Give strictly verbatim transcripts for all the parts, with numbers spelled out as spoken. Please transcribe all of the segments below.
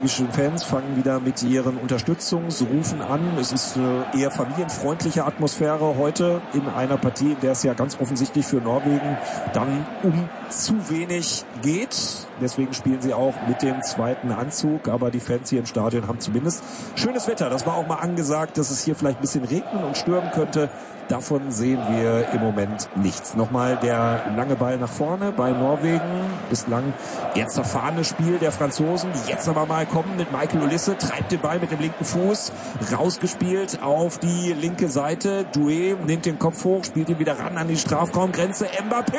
norwegischen Fans fangen wieder mit ihren Unterstützungsrufen an. Es ist äh, eher familienfreundliche Atmosphäre heute in einer Partie, in der es ja ganz offensichtlich für Norwegen dann um zu wenig geht. Deswegen spielen sie auch mit dem zweiten Anzug. Aber die Fans hier im Stadion haben zumindest schönes Wetter. Das war auch mal angesagt, dass es hier vielleicht ein bisschen regnen und stürmen könnte. Davon sehen wir im Moment nichts. Nochmal der lange Ball nach vorne bei Norwegen. Bislang eher zerfahrenes Spiel der Franzosen, die jetzt aber mal kommen mit Michael Olise. Treibt den Ball mit dem linken Fuß. Rausgespielt auf die linke Seite. Doué nimmt den Kopf hoch, spielt ihn wieder ran an die Strafraumgrenze. Mbappé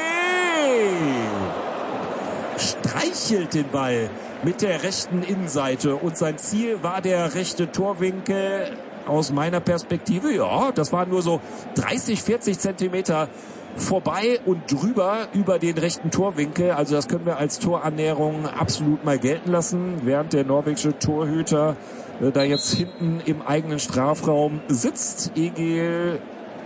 streichelt den Ball mit der rechten Innenseite. Und sein Ziel war der rechte Torwinkel. Aus meiner Perspektive, ja, das waren nur so dreißig, vierzig Zentimeter vorbei und drüber über den rechten Torwinkel. Also das können wir als Torannäherung absolut mal gelten lassen, während der norwegische Torhüter äh, da jetzt hinten im eigenen Strafraum sitzt. Egil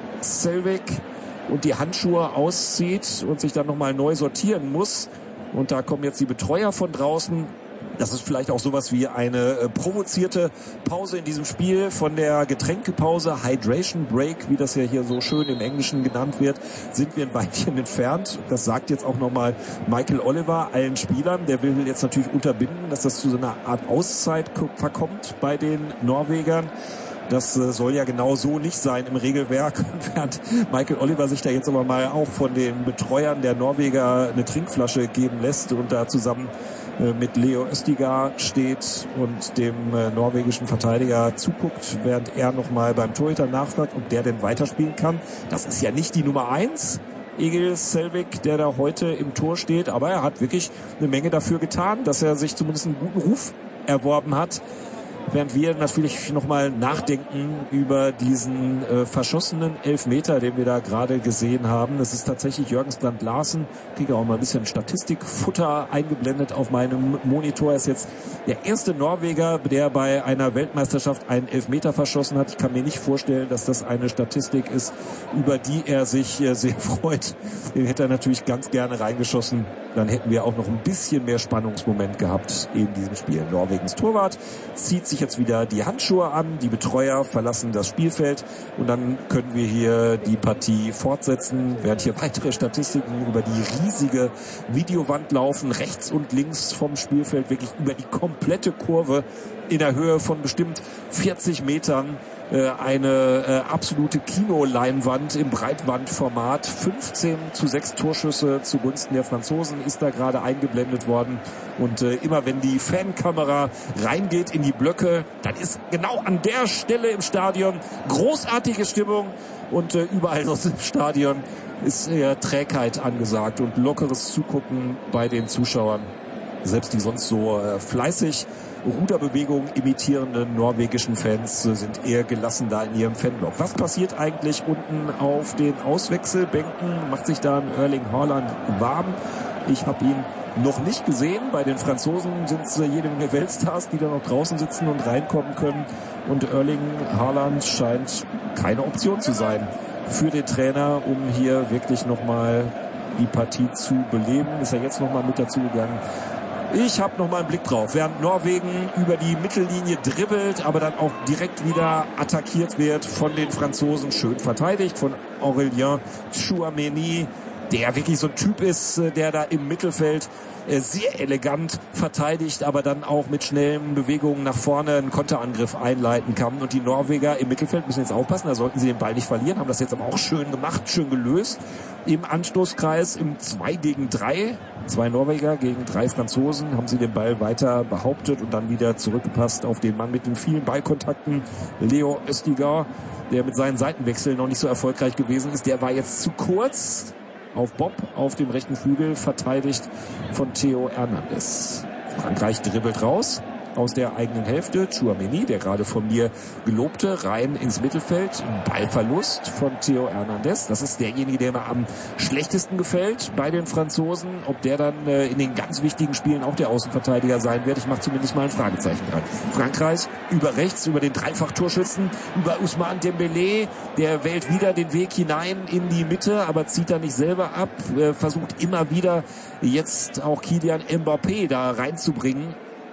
Selvik und die Handschuhe auszieht und sich dann nochmal neu sortieren muss. Und da kommen jetzt die Betreuer von draußen. Das ist vielleicht auch sowas wie eine äh, provozierte Pause in diesem Spiel. Von der Getränkepause, Hydration Break, wie das ja hier so schön im Englischen genannt wird, sind wir ein Weilchen entfernt. Das sagt jetzt auch nochmal Michael Oliver allen Spielern. Der will jetzt natürlich unterbinden, dass das zu so einer Art Auszeit verkommt bei den Norwegern. Das äh, soll ja genau so nicht sein im Regelwerk. Während Michael Oliver sich da jetzt aber mal auch von den Betreuern der Norweger eine Trinkflasche geben lässt und da zusammen mit Leo Østigard steht und dem äh, norwegischen Verteidiger zuguckt, während er nochmal beim Torhüter nachfragt, ob der denn weiterspielen kann. Das ist ja nicht die Nummer eins, Egil Selvik, der da heute im Tor steht, aber er hat wirklich eine Menge dafür getan, dass er sich zumindest einen guten Ruf erworben hat. Während wir natürlich nochmal nachdenken über diesen äh, verschossenen Elfmeter, den wir da gerade gesehen haben. Das ist tatsächlich Jürgen Strand Larsen. Ich kriege auch mal ein bisschen Statistikfutter eingeblendet auf meinem Monitor. Er ist jetzt der erste Norweger, der bei einer Weltmeisterschaft einen Elfmeter verschossen hat. Ich kann mir nicht vorstellen, dass das eine Statistik ist, über die er sich äh, sehr freut. Den hätte er natürlich ganz gerne reingeschossen. Dann hätten wir auch noch ein bisschen mehr Spannungsmoment gehabt in diesem Spiel. Norwegens Torwart zieht sich jetzt wieder die Handschuhe an, die Betreuer verlassen das Spielfeld und dann können wir hier die Partie fortsetzen, während hier weitere Statistiken über die riesige Videowand laufen, rechts und links vom Spielfeld, wirklich über die komplette Kurve in der Höhe von bestimmt vierzig Metern. Eine äh, absolute Kinoleinwand im Breitbandformat. fünfzehn zu sechs Torschüsse zugunsten der Franzosen ist da gerade eingeblendet worden. Und äh, immer wenn die Fankamera reingeht in die Blöcke, dann ist genau an der Stelle im Stadion großartige Stimmung. Und äh, überall sonst im Stadion ist eher Trägheit angesagt und lockeres Zugucken bei den Zuschauern. Selbst die sonst so äh, fleißig Ruderbewegungen imitierenden norwegischen Fans äh, sind eher gelassen da in ihrem Fanblock. Was passiert eigentlich unten auf den Auswechselbänken? Macht sich da ein Erling Haaland warm? Ich habe ihn noch nicht gesehen. Bei den Franzosen sind es äh, jede Menge Weltstars, die da noch draußen sitzen und reinkommen können. Und Erling Haaland scheint keine Option zu sein für den Trainer, um hier wirklich nochmal die Partie zu beleben. Ist er jetzt nochmal mit dazu gegangen? Ich habe noch mal einen Blick drauf, während Norwegen über die Mittellinie dribbelt, aber dann auch direkt wieder attackiert wird von den Franzosen, schön verteidigt von Aurélien Tchouaméni, der wirklich so ein Typ ist, der da im Mittelfeld sehr elegant verteidigt, aber dann auch mit schnellen Bewegungen nach vorne einen Konterangriff einleiten kann. Und die Norweger im Mittelfeld müssen jetzt aufpassen, da sollten sie den Ball nicht verlieren, haben das jetzt aber auch schön gemacht, schön gelöst. Im Anstoßkreis im zwei gegen drei, zwei Norweger gegen drei Franzosen, haben sie den Ball weiter behauptet und dann wieder zurückgepasst auf den Mann mit den vielen Ballkontakten, Leo Østigard, der mit seinen Seitenwechseln noch nicht so erfolgreich gewesen ist. Der war jetzt zu kurz auf Bob auf dem rechten Flügel, verteidigt von Theo Hernandez. Frankreich dribbelt raus aus der eigenen Hälfte. Tchouaméni, der gerade von mir gelobte, rein ins Mittelfeld. Ballverlust von Theo Hernandez. Das ist derjenige, der mir am schlechtesten gefällt bei den Franzosen. Ob der dann äh, in den ganz wichtigen Spielen auch der Außenverteidiger sein wird, ich mache zumindest mal ein Fragezeichen dran. Frankreich über rechts, über den Dreifach-Torschützen, über Ousmane Dembélé. Der wählt wieder den Weg hinein in die Mitte, aber zieht da nicht selber ab. Äh, versucht immer wieder jetzt auch Kylian Mbappé da reinzubringen.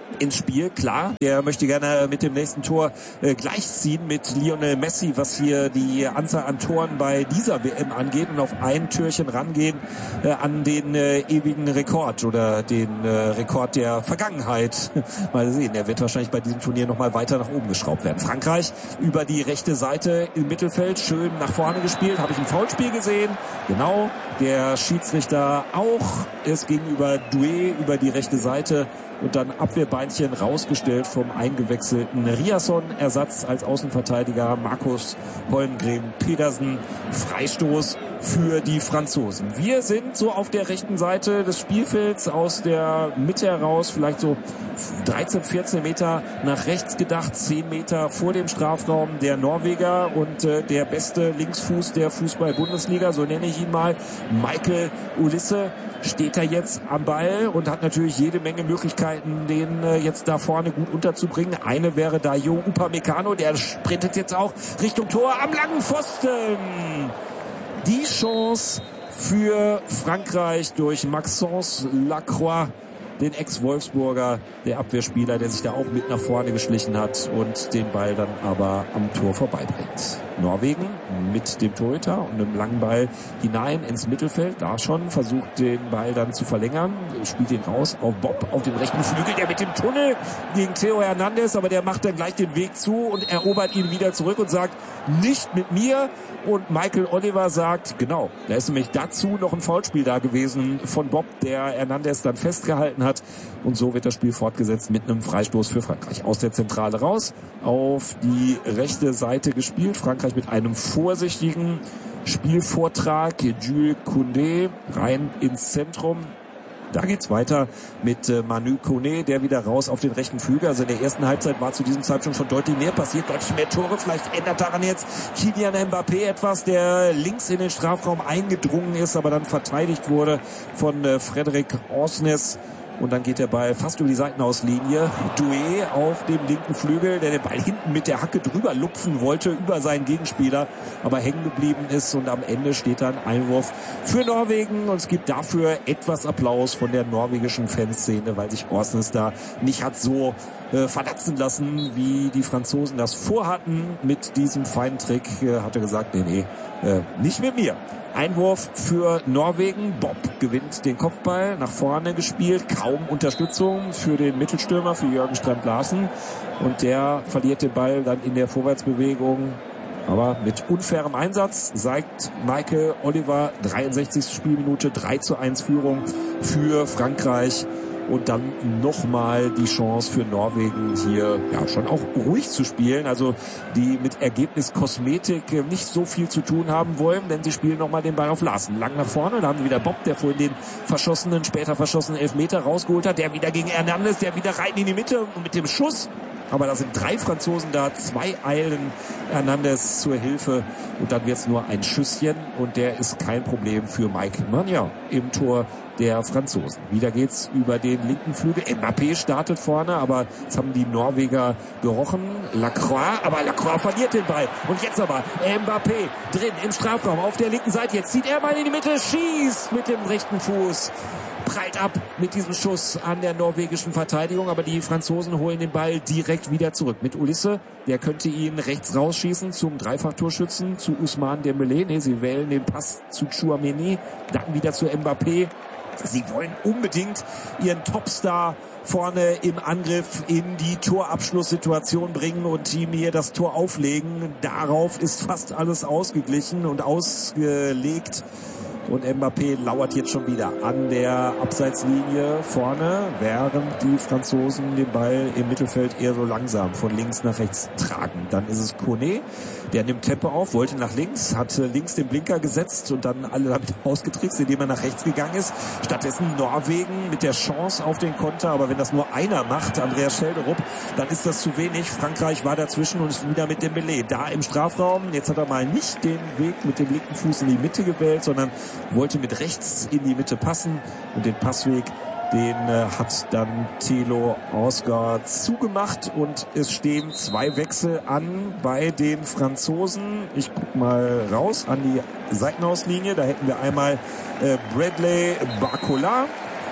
ins Spiel, klar. Der möchte gerne mit dem nächsten Tor äh, gleichziehen mit Lionel Messi, was hier die Anzahl an Toren bei dieser W M angeht und auf ein Türchen rangehen äh, an den äh, ewigen Rekord oder den äh, Rekord der Vergangenheit. Mal sehen, der wird wahrscheinlich bei diesem Turnier nochmal weiter nach oben geschraubt werden. Frankreich über die rechte Seite im Mittelfeld, schön nach vorne gespielt. Habe ich ein Foulspiel gesehen? Genau, der Schiedsrichter auch. Es ging über Doué über die rechte Seite und dann Abwehrbeinchen rausgestellt vom eingewechselten Riasson. Ersatz als Außenverteidiger Markus Holmgren-Pedersen. Freistoß für die Franzosen. Wir sind so auf der rechten Seite des Spielfelds aus der Mitte heraus, vielleicht so dreizehn, vierzehn Meter nach rechts gedacht, zehn Meter vor dem Strafraum der Norweger und äh, der beste Linksfuß der Fußball-Bundesliga, so nenne ich ihn mal, Michael Olise, steht da jetzt am Ball und hat natürlich jede Menge Möglichkeiten, den äh, jetzt da vorne gut unterzubringen. Eine wäre Dayo Upamecano, der sprintet jetzt auch Richtung Tor am langen Pfosten. Die Chance für Frankreich durch Maxence Lacroix, den Ex-Wolfsburger, der Abwehrspieler, der sich da auch mit nach vorne geschlichen hat und den Ball dann aber am Tor vorbeibringt. Norwegen mit dem Torhüter und einem langen Ball hinein ins Mittelfeld. Da schon versucht den Ball dann zu verlängern, spielt ihn raus auf Bob auf dem rechten Flügel, der mit dem Tunnel gegen Theo Hernandez, aber der macht dann gleich den Weg zu und erobert ihn wieder zurück und sagt, nicht mit mir. Und Michael Oliver sagt, genau, da ist nämlich dazu noch ein Foulspiel da gewesen von Bob, der Hernandez dann festgehalten hat. Und so wird das Spiel fortgesetzt mit einem Freistoß für Frankreich. Aus der Zentrale raus, auf die rechte Seite gespielt. Frankreich mit einem vorsichtigen Spielvortrag. Jules Koundé rein ins Zentrum. Da geht's weiter mit äh, Manu Kone, der wieder raus auf den rechten Flügel. Also in der ersten Halbzeit war zu diesem Zeitpunkt schon deutlich mehr passiert, deutlich mehr Tore. Vielleicht ändert daran jetzt Kylian Mbappé etwas, der links in den Strafraum eingedrungen ist, aber dann verteidigt wurde von äh, Frédéric Osnes. Und dann geht der Ball fast über die Seitenauslinie. Doué auf dem linken Flügel, der den Ball hinten mit der Hacke drüber lupfen wollte, über seinen Gegenspieler, aber hängen geblieben ist. Und am Ende steht dann Einwurf für Norwegen. Und es gibt dafür etwas Applaus von der norwegischen Fanszene, weil sich Orsnes da nicht hat so äh, verlatzen lassen, wie die Franzosen das vorhatten. Mit diesem feinen Trick äh, hat er gesagt, nee, nee, äh, nicht mit mir. Einwurf für Norwegen. Bob gewinnt den Kopfball, nach vorne gespielt. Kaum Unterstützung für den Mittelstürmer, für Jürgen Strand-Larsen. Und der verliert den Ball dann in der Vorwärtsbewegung. Aber mit unfairem Einsatz zeigt Michael Oliver, dreiundsechzigste Spielminute, drei zu eins Führung für Frankreich. Und dann nochmal die Chance für Norwegen hier ja schon auch ruhig zu spielen. Also die mit Ergebnis Kosmetik nicht so viel zu tun haben wollen, denn sie spielen nochmal den Ball auf Larsen. Lang nach vorne, da haben sie wieder Bob, der vorhin den verschossenen, später verschossenen Elfmeter rausgeholt hat. Der wieder gegen Hernandez, der wieder rein in die Mitte und mit dem Schuss. Aber da sind drei Franzosen da, zwei eilen Hernandez zur Hilfe und dann wird's nur ein Schüsschen und der ist kein Problem für Mike Maignan im Tor der Franzosen. Wieder geht's über den linken Flügel. Mbappé startet vorne, aber jetzt haben die Norweger gerochen. Lacroix, aber Lacroix verliert den Ball. Und jetzt aber Mbappé drin im Strafraum auf der linken Seite. Jetzt zieht er mal in die Mitte, schießt mit dem rechten Fuß. Prallt ab mit diesem Schuss an der norwegischen Verteidigung, aber die Franzosen holen den Ball direkt wieder zurück. Mit Olise, der könnte ihn rechts rausschießen zum Dreifachtorschützen, zu Ousmane Dembélé. Nee, sie wählen den Pass zu Tchouaméni, dann wieder zu Mbappé. Sie wollen unbedingt ihren Topstar vorne im Angriff in die Torabschlusssituation bringen und ihm hier das Tor auflegen. Darauf ist fast alles ausgeglichen und ausgelegt. Und Mbappé lauert jetzt schon wieder an der Abseitslinie vorne, während die Franzosen den Ball im Mittelfeld eher so langsam von links nach rechts tragen. Dann ist es Kone, der nimmt Tempo auf, wollte nach links, hat links den Blinker gesetzt und dann alle damit ausgetrickst, indem er nach rechts gegangen ist. Stattdessen Norwegen mit der Chance auf den Konter, aber wenn das nur einer macht, Andreas Schelderup, dann ist das zu wenig. Frankreich war dazwischen und ist wieder mit dem Dembélé da im Strafraum. Jetzt hat er mal nicht den Weg mit dem linken Fuß in die Mitte gewählt, sondern wollte mit rechts in die Mitte passen und den Passweg, den äh, hat dann Thilo Osgard zugemacht und es stehen zwei Wechsel an bei den Franzosen. Ich guck mal raus an die Seitenauslinie, da hätten wir einmal äh, Bradley Barcola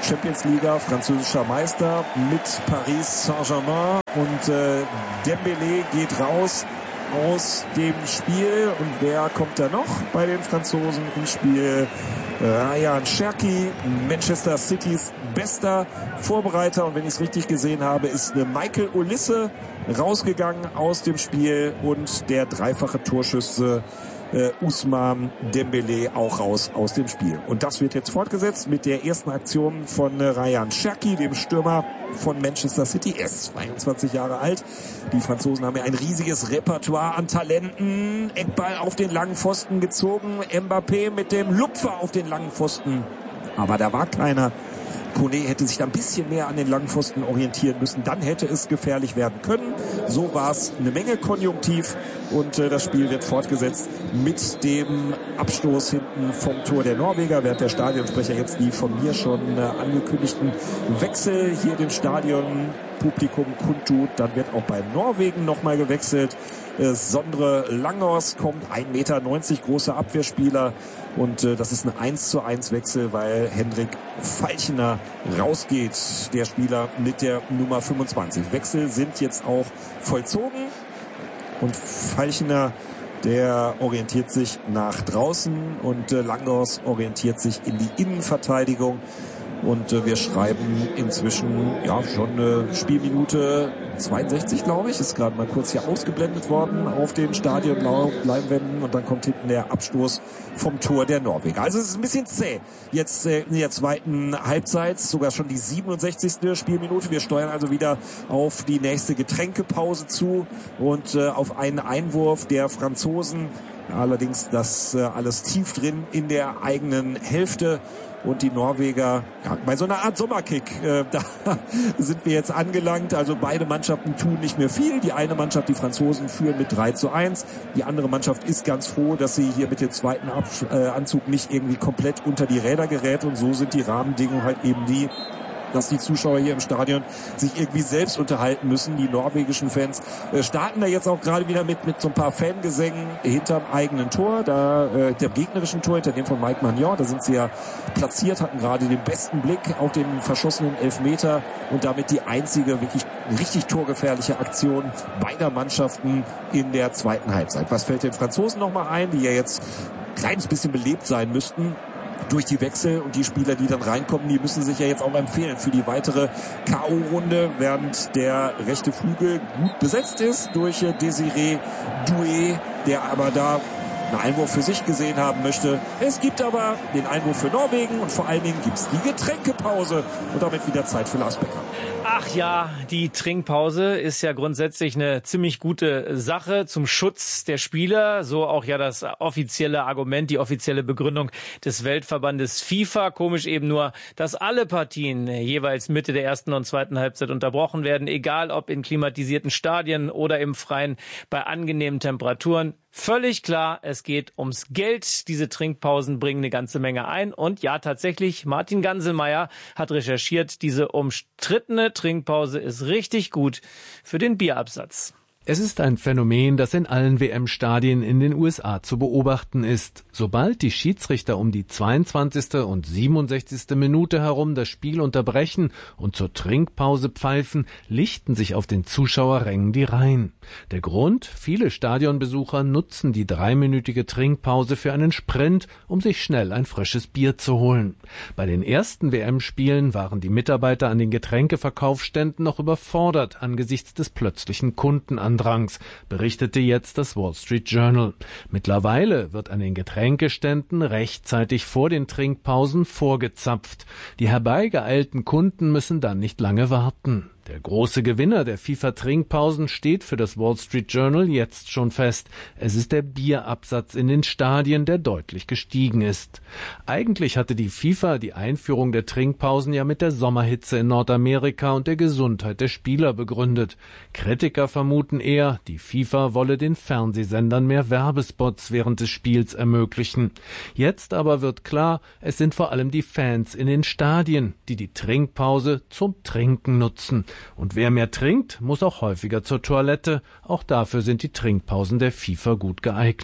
Champions League, französischer Meister mit Paris Saint-Germain. Und äh, Dembélé geht raus aus dem Spiel. Und wer kommt da noch bei den Franzosen ins Spiel? Rayan Cherki, Manchester Citys bester Vorbereiter. Und wenn ich es richtig gesehen habe, ist Michael Olise rausgegangen aus dem Spiel und der dreifache Torschütze äh, Ousmane Dembélé auch raus aus dem Spiel. Und das wird jetzt fortgesetzt mit der ersten Aktion von äh, Rayan Cherki, dem Stürmer von Manchester City. Er ist zweiundzwanzig Jahre alt. Die Franzosen haben ja ein riesiges Repertoire an Talenten. Eckball auf den langen Pfosten gezogen. Mbappé mit dem Lupfer auf den langen Pfosten. Aber da war keiner. Kone hätte sich da ein bisschen mehr an den langen Pfosten orientieren müssen. Dann hätte es gefährlich werden können. So war es eine Menge konjunktiv. Und äh, das Spiel wird fortgesetzt mit dem Abstoß hinten vom Tor der Norweger. Während der Stadionsprecher jetzt die von mir schon äh, angekündigten Wechsel hier dem Stadionpublikum kundtut. Dann wird auch bei Norwegen nochmal gewechselt. Äh, Sondre Langås kommt, ein Meter neunzig großer Abwehrspieler. Und äh, das ist ein eins zu eins Wechsel, weil Hendrik Falchner rausgeht, der Spieler mit der Nummer fünfundzwanzig. Wechsel sind jetzt auch vollzogen. Und Falchner, der orientiert sich nach draußen und äh, Langås orientiert sich in die Innenverteidigung. Und äh, wir schreiben inzwischen ja schon eine Spielminute zweiundsechzig, glaube ich. Ist gerade mal kurz hier ausgeblendet worden auf den Stadionleinwänden. Und dann kommt hinten der Abstoß vom Tor der Norweger. Also es ist ein bisschen zäh. Jetzt äh, in der zweiten Halbzeit, sogar schon die siebenundsechzigste Spielminute. Wir steuern also wieder auf die nächste Getränkepause zu und äh, auf einen Einwurf der Franzosen. Allerdings das äh, alles tief drin in der eigenen Hälfte. Und die Norweger, ja, bei so einer Art Sommerkick, äh, da sind wir jetzt angelangt. Also beide Mannschaften tun nicht mehr viel. Die eine Mannschaft, die Franzosen, führen mit drei zu eins. Die andere Mannschaft ist ganz froh, dass sie hier mit dem zweiten Abs- äh, Anzug nicht irgendwie komplett unter die Räder gerät. Und so sind die Rahmenbedingungen halt eben die, dass die Zuschauer hier im Stadion sich irgendwie selbst unterhalten müssen. Die norwegischen Fans äh, starten da jetzt auch gerade wieder mit mit so ein paar Fangesängen hinterm eigenen Tor, da äh, der gegnerischen Tor, hinter dem von Mike Maignan. Da sind sie ja platziert, hatten gerade den besten Blick auf den verschossenen Elfmeter und damit die einzige wirklich richtig torgefährliche Aktion beider Mannschaften in der zweiten Halbzeit. Was fällt den Franzosen nochmal ein, die ja jetzt ein kleines bisschen belebt sein müssten durch die Wechsel, und die Spieler, die dann reinkommen, die müssen sich ja jetzt auch empfehlen für die weitere K O-Runde, während der rechte Flügel gut besetzt ist durch Désiré Doué, der aber da einen Einwurf für sich gesehen haben möchte. Es gibt aber den Einwurf für Norwegen und vor allen Dingen gibt es die Getränkepause und damit wieder Zeit für Lars Becker. Ach ja, die Trinkpause ist ja grundsätzlich eine ziemlich gute Sache zum Schutz der Spieler. So auch ja das offizielle Argument, die offizielle Begründung des Weltverbandes FIFA. Komisch eben nur, dass alle Partien jeweils Mitte der ersten und zweiten Halbzeit unterbrochen werden, egal ob in klimatisierten Stadien oder im Freien bei angenehmen Temperaturen. Völlig klar, es geht ums Geld. Diese Trinkpausen bringen eine ganze Menge ein. Und ja, tatsächlich, Martin Ganselmeier hat recherchiert, diese umstrittene Trinkpause ist richtig gut für den Bierabsatz. Es ist ein Phänomen, das in allen W M-Stadien in den U S A zu beobachten ist. Sobald die Schiedsrichter um die zweiundzwanzigste und siebenundsechzigste Minute herum das Spiel unterbrechen und zur Trinkpause pfeifen, lichten sich auf den Zuschauerrängen die Reihen. Der Grund? Viele Stadionbesucher nutzen die dreiminütige Trinkpause für einen Sprint, um sich schnell ein frisches Bier zu holen. Bei den ersten W M-Spielen waren die Mitarbeiter an den Getränkeverkaufsständen noch überfordert angesichts des plötzlichen Kundenandrangs. Andrangs, berichtete jetzt das Wall Street Journal. Mittlerweile wird an den Getränkeständen rechtzeitig vor den Trinkpausen vorgezapft. Die herbeigeeilten Kunden müssen dann nicht lange warten. Der große Gewinner der FIFA-Trinkpausen steht für das Wall Street Journal jetzt schon fest. Es ist der Bierabsatz in den Stadien, der deutlich gestiegen ist. Eigentlich hatte die FIFA die Einführung der Trinkpausen ja mit der Sommerhitze in Nordamerika und der Gesundheit der Spieler begründet. Kritiker vermuten eher, die FIFA wolle den Fernsehsendern mehr Werbespots während des Spiels ermöglichen. Jetzt aber wird klar, es sind vor allem die Fans in den Stadien, die die Trinkpause zum Trinken nutzen. Und wer mehr trinkt, muss auch häufiger zur Toilette. Auch dafür sind die Trinkpausen der FIFA gut geeignet.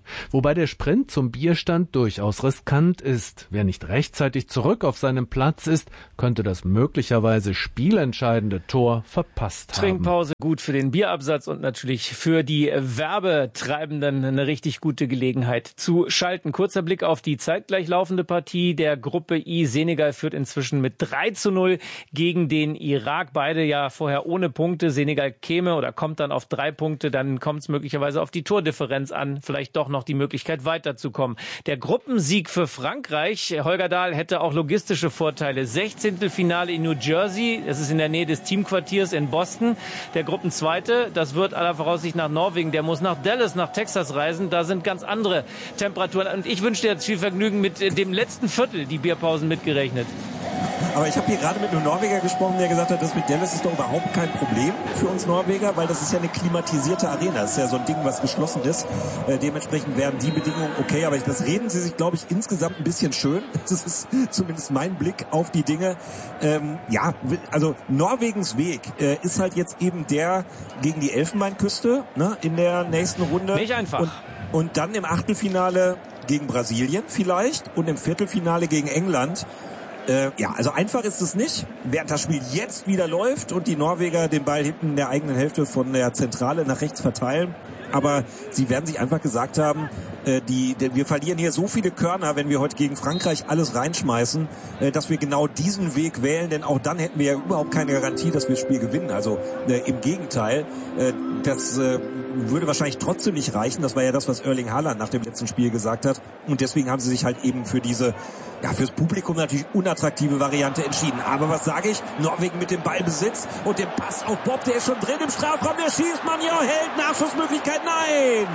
Wobei der Sprint zum Bierstand durchaus riskant ist. Wer nicht rechtzeitig zurück auf seinem Platz ist, könnte das möglicherweise spielentscheidende Tor verpasst haben. Trinkpause gut für den Bierabsatz und natürlich für die Werbetreibenden eine richtig gute Gelegenheit zu schalten. Kurzer Blick auf die zeitgleich laufende Partie der Gruppe I. Senegal führt inzwischen mit drei zu null gegen den Irak. Beide ja vorher ohne Punkte. Senegal käme oder kommt dann auf drei Punkte. Dann kommt es möglicherweise auf die Tordifferenz an. Vielleicht doch noch die Möglichkeit weiterzukommen. Der Gruppensieg für Frankreich, Holger Dahl, hätte auch logistische Vorteile. Sechzehntelfinale in New Jersey, das ist in der Nähe des Teamquartiers in Boston. Der Gruppenzweite, das wird aller Voraussicht nach Norwegen, der muss nach Dallas, nach Texas reisen. Da sind ganz andere Temperaturen. Und ich wünsche dir jetzt viel Vergnügen mit dem letzten Viertel, die Bierpausen mitgerechnet. Aber ich habe hier gerade mit einem Norweger gesprochen, der gesagt hat, das mit Dallas ist doch überhaupt kein Problem für uns Norweger, weil das ist ja eine klimatisierte Arena. Das ist ja so ein Ding, was geschlossen ist. Äh, dementsprechend wären die Bedingungen okay. Aber das reden sie sich, glaube ich, insgesamt ein bisschen schön. Das ist zumindest mein Blick auf die Dinge. Ähm, ja, also Norwegens Weg äh, ist halt jetzt eben der gegen die Elfenbeinküste, ne, in der nächsten Runde. Nicht einfach. Und, und dann im Achtelfinale gegen Brasilien vielleicht und im Viertelfinale gegen England. Äh, ja, also einfach ist es nicht. Während das Spiel jetzt wieder läuft und die Norweger den Ball hinten in der eigenen Hälfte von der Zentrale nach rechts verteilen. Aber sie werden sich einfach gesagt haben, äh, die, die, wir verlieren hier so viele Körner, wenn wir heute gegen Frankreich alles reinschmeißen, äh, dass wir genau diesen Weg wählen. Denn auch dann hätten wir ja überhaupt keine Garantie, dass wir das Spiel gewinnen. Also äh, im Gegenteil, äh, das äh, würde wahrscheinlich trotzdem nicht reichen. Das war ja das, was Erling Haaland nach dem letzten Spiel gesagt hat. Und deswegen haben sie sich halt eben für diese, ja, fürs Publikum natürlich unattraktive Variante entschieden. Aber was sage ich? Norwegen mit dem Ballbesitz und dem Pass auf Bob, der ist schon drin im Strafraum, der schießt, man ja, hält, Nachschussmöglichkeit, nein!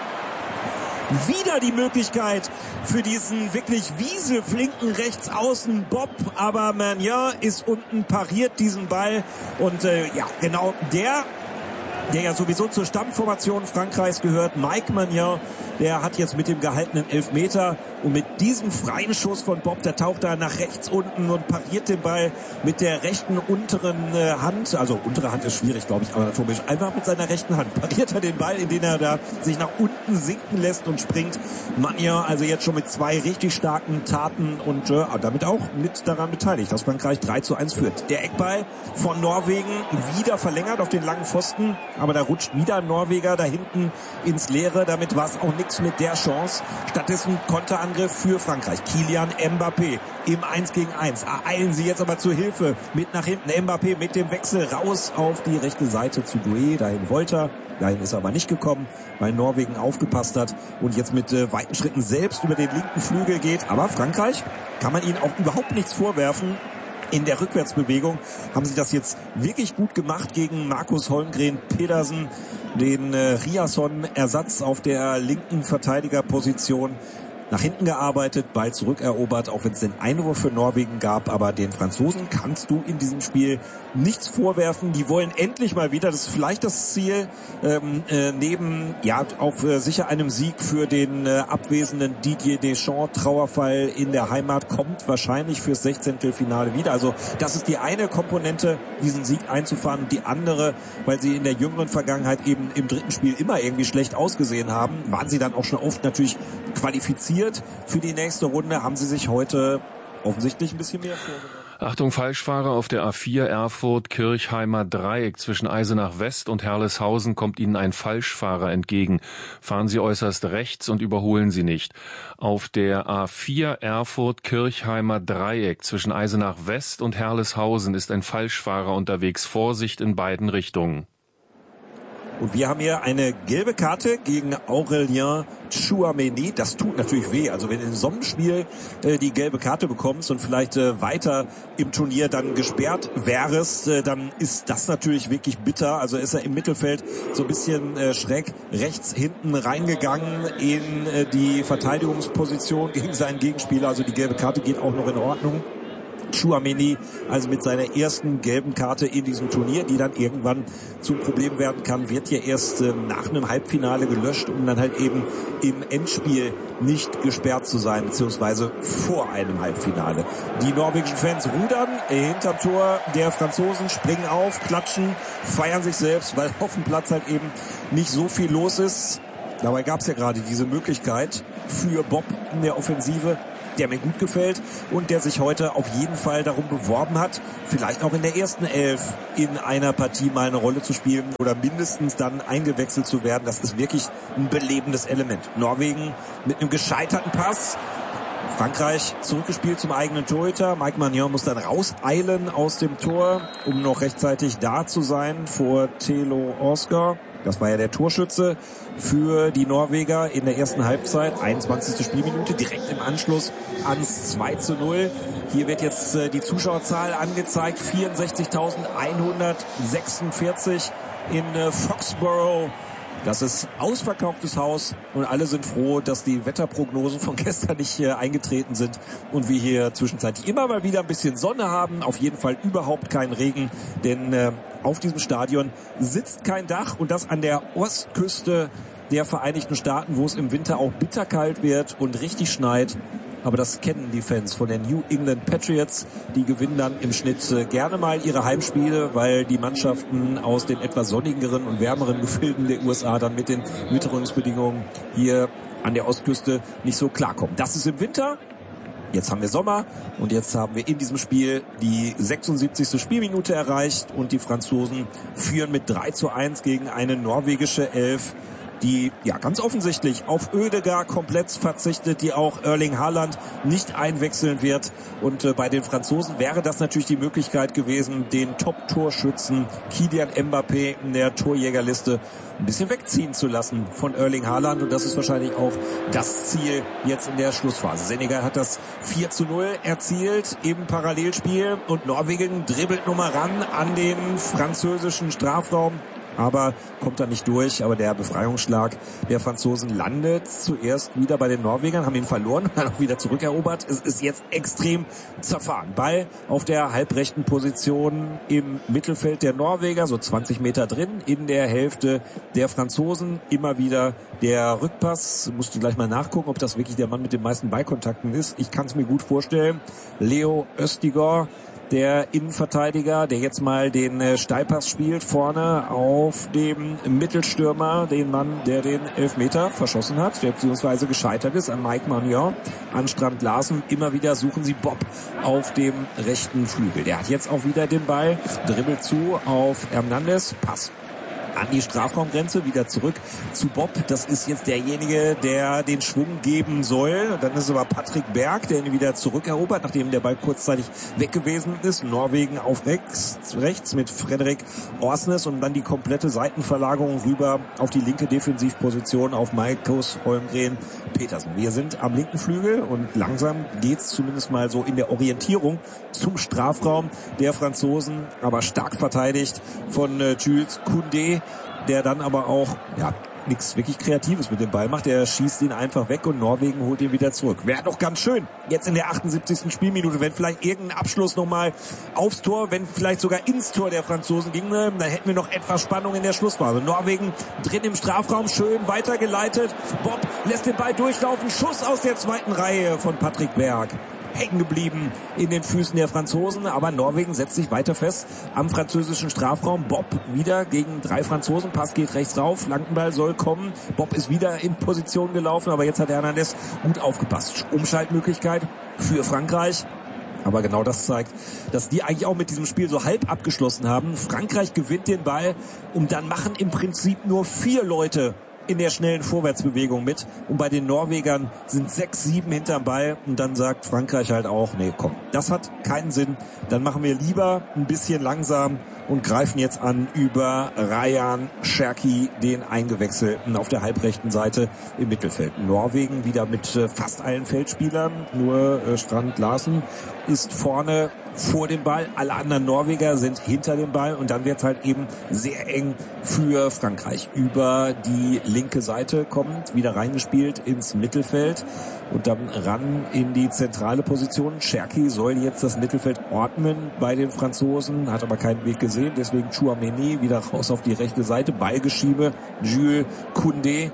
Wieder die Möglichkeit für diesen wirklich wieseflinken Rechtsaußen Bob, aber Magnan ist unten, pariert diesen Ball und äh, ja, genau der der ja sowieso zur Stammformation Frankreichs gehört, Mike Magnan, der hat jetzt mit dem gehaltenen Elfmeter und mit diesem freien Schuss von Bob, der taucht da nach rechts unten und pariert den Ball mit der rechten unteren äh, Hand, also untere Hand ist schwierig, glaube ich, aber natürlich einfach mit seiner rechten Hand pariert er den Ball, indem er da sich nach unten sinken lässt und springt. Magnan also jetzt schon mit zwei richtig starken Taten und äh, damit auch mit daran beteiligt, dass Frankreich drei zu eins führt. Der Eckball von Norwegen wieder verlängert auf den langen Pfosten, aber da rutscht wieder ein Norweger da hinten ins Leere. Damit war es auch nichts mit der Chance. Stattdessen Konterangriff für Frankreich. Kylian Mbappé im eins gegen eins. Eilen sie jetzt aber zur Hilfe. Mit nach hinten Mbappé mit dem Wechsel raus auf die rechte Seite zu Doué. Dahin wollte er. Dahin ist er aber nicht gekommen, weil Norwegen aufgepasst hat und jetzt mit äh, weiten Schritten selbst über den linken Flügel geht. Aber Frankreich kann man ihnen auch überhaupt nichts vorwerfen. In der Rückwärtsbewegung haben sie das jetzt wirklich gut gemacht gegen Markus Holmgren Pedersen, den äh, Riasson-Ersatz auf der linken Verteidigerposition. Nach hinten gearbeitet, Ball zurückerobert, auch wenn es den Einwurf für Norwegen gab. Aber den Franzosen kannst du in diesem Spiel nichts vorwerfen. Die wollen endlich mal wieder, das ist vielleicht das Ziel, ähm, äh, neben ja auch äh, sicher einem Sieg für den äh, abwesenden Didier Deschamps. Trauerfall in der Heimat kommt wahrscheinlich fürs Sechzehntelfinale wieder. Also das ist die eine Komponente, diesen Sieg einzufahren. Und die andere, weil sie in der jüngeren Vergangenheit eben im dritten Spiel immer irgendwie schlecht ausgesehen haben, waren sie dann auch schon oft natürlich qualifiziert für die nächste Runde, haben sie sich heute offensichtlich ein bisschen mehr vorgenommen. Achtung, Falschfahrer auf der A vier Erfurt-Kirchheimer Dreieck. Zwischen Eisenach West und Herleshausen kommt Ihnen ein Falschfahrer entgegen. Fahren Sie äußerst rechts und überholen Sie nicht. Auf der A vier Erfurt-Kirchheimer Dreieck zwischen Eisenach West und Herleshausen ist ein Falschfahrer unterwegs. Vorsicht in beiden Richtungen. Und wir haben hier eine gelbe Karte gegen Aurélien Tchouaméni. Das tut natürlich weh. Also wenn du in so einem Spiel äh, die gelbe Karte bekommst und vielleicht äh, weiter im Turnier dann gesperrt wärst, äh, dann ist das natürlich wirklich bitter. Also ist er im Mittelfeld so ein bisschen äh, schräg rechts hinten reingegangen in äh, die Verteidigungsposition gegen seinen Gegenspieler. Also die gelbe Karte geht auch noch in Ordnung. Tchouaméni also mit seiner ersten gelben Karte in diesem Turnier, die dann irgendwann zum Problem werden kann, wird ja erst äh, nach einem Halbfinale gelöscht, um dann halt eben im Endspiel nicht gesperrt zu sein, beziehungsweise vor einem Halbfinale. Die norwegischen Fans rudern hinterm Tor der Franzosen, springen auf, klatschen, feiern sich selbst, weil auf dem Platz halt eben nicht so viel los ist. Dabei gab es ja gerade diese Möglichkeit für Bob in der Offensive, der mir gut gefällt und der sich heute auf jeden Fall darum beworben hat, vielleicht auch in der ersten Elf in einer Partie mal eine Rolle zu spielen oder mindestens dann eingewechselt zu werden. Das ist wirklich ein belebendes Element. Norwegen mit einem gescheiterten Pass. Frankreich zurückgespielt zum eigenen Torhüter. Mike Maignan muss dann rauseilen aus dem Tor, um noch rechtzeitig da zu sein vor Thelo Oscar. Das war ja der Torschütze für die Norweger in der ersten Halbzeit. einundzwanzigste Spielminute, direkt im Anschluss ans zwei zu null. Hier wird jetzt äh, die Zuschauerzahl angezeigt. vierundsechzigtausendeinhundertsechsundvierzig in äh, Foxborough. Das ist ausverkauftes Haus und alle sind froh, dass die Wetterprognosen von gestern nicht äh, eingetreten sind und wir hier zwischenzeitlich immer mal wieder ein bisschen Sonne haben. Auf jeden Fall überhaupt kein Regen, denn äh, auf diesem Stadion sitzt kein Dach und das an der Ostküste der Vereinigten Staaten, wo es im Winter auch bitterkalt wird und richtig schneit. Aber das kennen die Fans von den New England Patriots. Die gewinnen dann im Schnitt äh, gerne mal ihre Heimspiele, weil die Mannschaften aus den etwas sonnigeren und wärmeren Gefilden der U S A dann mit den Witterungsbedingungen hier an der Ostküste nicht so klarkommen. Das ist im Winter. Jetzt haben wir Sommer und jetzt haben wir in diesem Spiel die sechsundsiebzigste Spielminute erreicht und die Franzosen führen mit drei zu eins gegen eine norwegische Elf, die ja ganz offensichtlich auf Ødegaard komplett verzichtet, die auch Erling Haaland nicht einwechseln wird. Und äh, bei den Franzosen wäre das natürlich die Möglichkeit gewesen, den Top-Torschützen Kylian Mbappé in der Torjägerliste ein bisschen wegziehen zu lassen von Erling Haaland. Und das ist wahrscheinlich auch das Ziel jetzt in der Schlussphase. Senegal hat das vier zu null erzielt im Parallelspiel und Norwegen dribbelt nochmal ran an den französischen Strafraum. Aber kommt da nicht durch. Aber der Befreiungsschlag der Franzosen landet zuerst wieder bei den Norwegern, haben ihn verloren, dann auch wieder zurückerobert. Es ist jetzt extrem zerfahren. Ball auf der halbrechten Position im Mittelfeld der Norweger, so zwanzig Meter drin, in der Hälfte der Franzosen. Immer wieder der Rückpass. Musst du gleich mal nachgucken, ob das wirklich der Mann mit den meisten Ballkontakten ist. Ich kann es mir gut vorstellen. Leo Østigård, der Innenverteidiger, der jetzt mal den äh, Steilpass spielt, vorne auf dem Mittelstürmer, den Mann, der den Elfmeter verschossen hat, der beziehungsweise gescheitert ist, an Mike Maignan, an Strand Larsen. Immer wieder suchen sie Bob auf dem rechten Flügel. Der hat jetzt auch wieder den Ball, dribbelt zu auf Hernandez, Pass an die Strafraumgrenze, wieder zurück zu Bob. Das ist jetzt derjenige, der den Schwung geben soll. Dann ist es aber Patrick Berg, der ihn wieder zurückerobert, nachdem der Ball kurzzeitig weg gewesen ist. Norwegen auf rechts, rechts mit Frederik Orsnes und dann die komplette Seitenverlagerung rüber auf die linke Defensivposition auf Markus Holmgren Petersen. Wir sind am linken Flügel und langsam geht's zumindest mal so in der Orientierung zum Strafraum der Franzosen, aber stark verteidigt von äh, Jules Koundé, der dann aber auch ja nichts wirklich Kreatives mit dem Ball macht. Er schießt ihn einfach weg und Norwegen holt ihn wieder zurück. Wäre doch ganz schön, jetzt in der achtundsiebzigsten Spielminute, wenn vielleicht irgendein Abschluss nochmal aufs Tor, wenn vielleicht sogar ins Tor der Franzosen ginge, dann hätten wir noch etwas Spannung in der Schlussphase. Norwegen drin im Strafraum, schön weitergeleitet. Bob lässt den Ball durchlaufen. Schuss aus der zweiten Reihe von Patrick Berg. Hängen geblieben in den Füßen der Franzosen, aber Norwegen setzt sich weiter fest am französischen Strafraum. Bob wieder gegen drei Franzosen, Pass geht rechts rauf, Flankenball soll kommen. Bob ist wieder in Position gelaufen, aber jetzt hat Hernandez gut aufgepasst. Umschaltmöglichkeit für Frankreich. Aber genau das zeigt, dass die eigentlich auch mit diesem Spiel so halb abgeschlossen haben. Frankreich gewinnt den Ball und dann machen im Prinzip nur vier Leute in der schnellen Vorwärtsbewegung mit. Und bei den Norwegern sind sechs, sieben hinterm Ball. Und dann sagt Frankreich halt auch, nee, komm, das hat keinen Sinn. Dann machen wir lieber ein bisschen langsam und greifen jetzt an über Rayan Cherki, den Eingewechselten auf der halbrechten Seite im Mittelfeld. Norwegen wieder mit äh, fast allen Feldspielern. Nur äh, Strand Larsen ist vorne vor dem Ball. Alle anderen Norweger sind hinter dem Ball. Und dann wird es halt eben sehr eng für Frankreich. Über die linke Seite kommt, wieder reingespielt ins Mittelfeld. Und dann ran in die zentrale Position. Cherki soll jetzt das Mittelfeld ordnen bei den Franzosen, hat aber keinen Weg gesehen. Deswegen Chouameni wieder raus auf die rechte Seite. Ballgeschiebe, Jules Koundé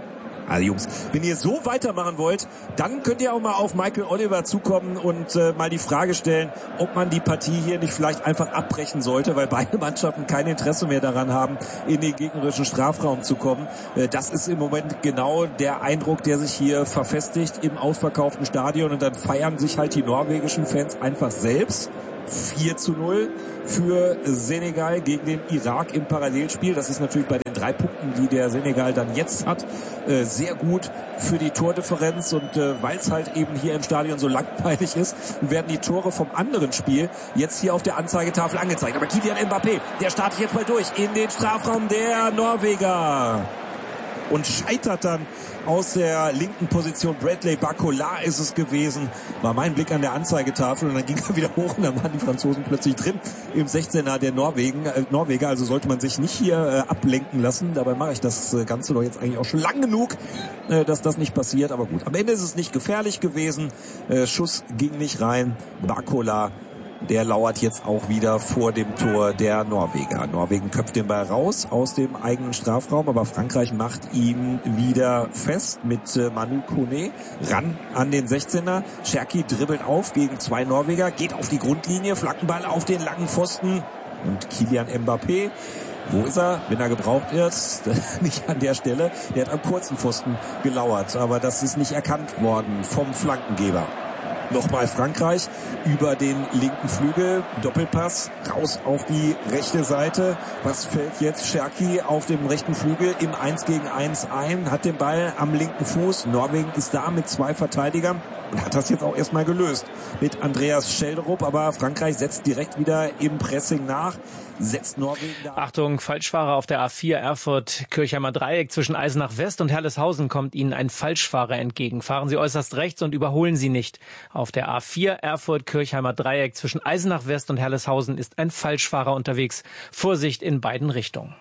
Also Jungs, wenn ihr so weitermachen wollt, dann könnt ihr auch mal auf Michael Oliver zukommen und äh, mal die Frage stellen, ob man die Partie hier nicht vielleicht einfach abbrechen sollte, weil beide Mannschaften kein Interesse mehr daran haben, in den gegnerischen Strafraum zu kommen. Äh, das ist im Moment genau der Eindruck, der sich hier verfestigt im ausverkauften Stadion, und dann feiern sich halt die norwegischen Fans einfach selbst. vier zu null für Senegal gegen den Irak im Parallelspiel. Das ist natürlich bei den drei Punkten, die der Senegal dann jetzt hat, äh, sehr gut für die Tordifferenz. Und äh, weil es halt eben hier im Stadion so langweilig ist, werden die Tore vom anderen Spiel jetzt hier auf der Anzeigetafel angezeigt. Aber Kylian Mbappé, der startet jetzt mal durch in den Strafraum der Norweger und scheitert dann aus der linken Position. Bradley Barcola ist es gewesen, war mein Blick an der Anzeigetafel, und dann ging er wieder hoch und dann waren die Franzosen plötzlich drin im sechzehner der Norwegen, äh, Norweger. Also sollte man sich nicht hier äh, ablenken lassen. Dabei mache ich das äh, Ganze doch jetzt eigentlich auch schon lang genug, äh, dass das nicht passiert. Aber gut, am Ende ist es nicht gefährlich gewesen. Äh, Schuss ging nicht rein. Barcola, der lauert jetzt auch wieder vor dem Tor der Norweger. Norwegen köpft den Ball raus aus dem eigenen Strafraum, aber Frankreich macht ihn wieder fest mit äh, Manu Kone ran an den sechzehner. Cherki dribbelt auf gegen zwei Norweger, geht auf die Grundlinie, Flankenball auf den langen Pfosten, und Kylian Mbappé, wo ist er, wenn er gebraucht wird? Nicht an der Stelle. Der hat am kurzen Pfosten gelauert, aber das ist nicht erkannt worden vom Flankengeber. Nochmal Frankreich über den linken Flügel, Doppelpass raus auf die rechte Seite. Was fällt jetzt? Cherki auf dem rechten Flügel im eins gegen eins ein, hat den Ball am linken Fuß. Norwegen ist da mit zwei Verteidigern und hat das jetzt auch erstmal gelöst mit Andreas Schelderup, aber Frankreich setzt direkt wieder im Pressing nach. Setzt Norwegen da. Achtung, Falschfahrer auf der A vier Erfurt-Kirchheimer Dreieck zwischen Eisenach West und Herleshausen kommt Ihnen ein Falschfahrer entgegen. Fahren Sie äußerst rechts und überholen Sie nicht. Auf der A vier Erfurt-Kirchheimer Dreieck zwischen Eisenach West und Herleshausen ist ein Falschfahrer unterwegs. Vorsicht in beiden Richtungen.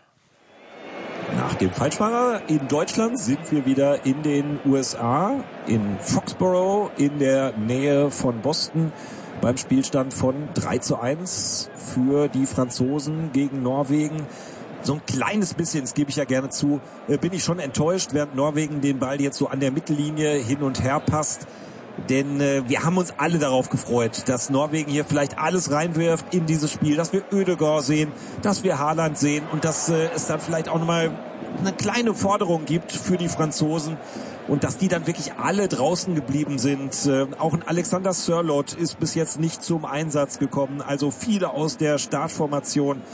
Nach dem Falschfahrer in Deutschland sind wir wieder in den U S A, in Foxborough, in der Nähe von Boston, beim Spielstand von drei zu eins für die Franzosen gegen Norwegen. So ein kleines bisschen, das gebe ich ja gerne zu, bin ich schon enttäuscht, während Norwegen den Ball jetzt so an der Mittellinie hin und her passt. Denn äh, wir haben uns alle darauf gefreut, dass Norwegen hier vielleicht alles reinwirft in dieses Spiel, dass wir Ødegaard sehen, dass wir Haaland sehen und dass äh, es dann vielleicht auch nochmal eine kleine Forderung gibt für die Franzosen und dass die dann wirklich alle draußen geblieben sind. Äh, auch ein Alexander Sørloth ist bis jetzt nicht zum Einsatz gekommen. Also viele aus der Startformation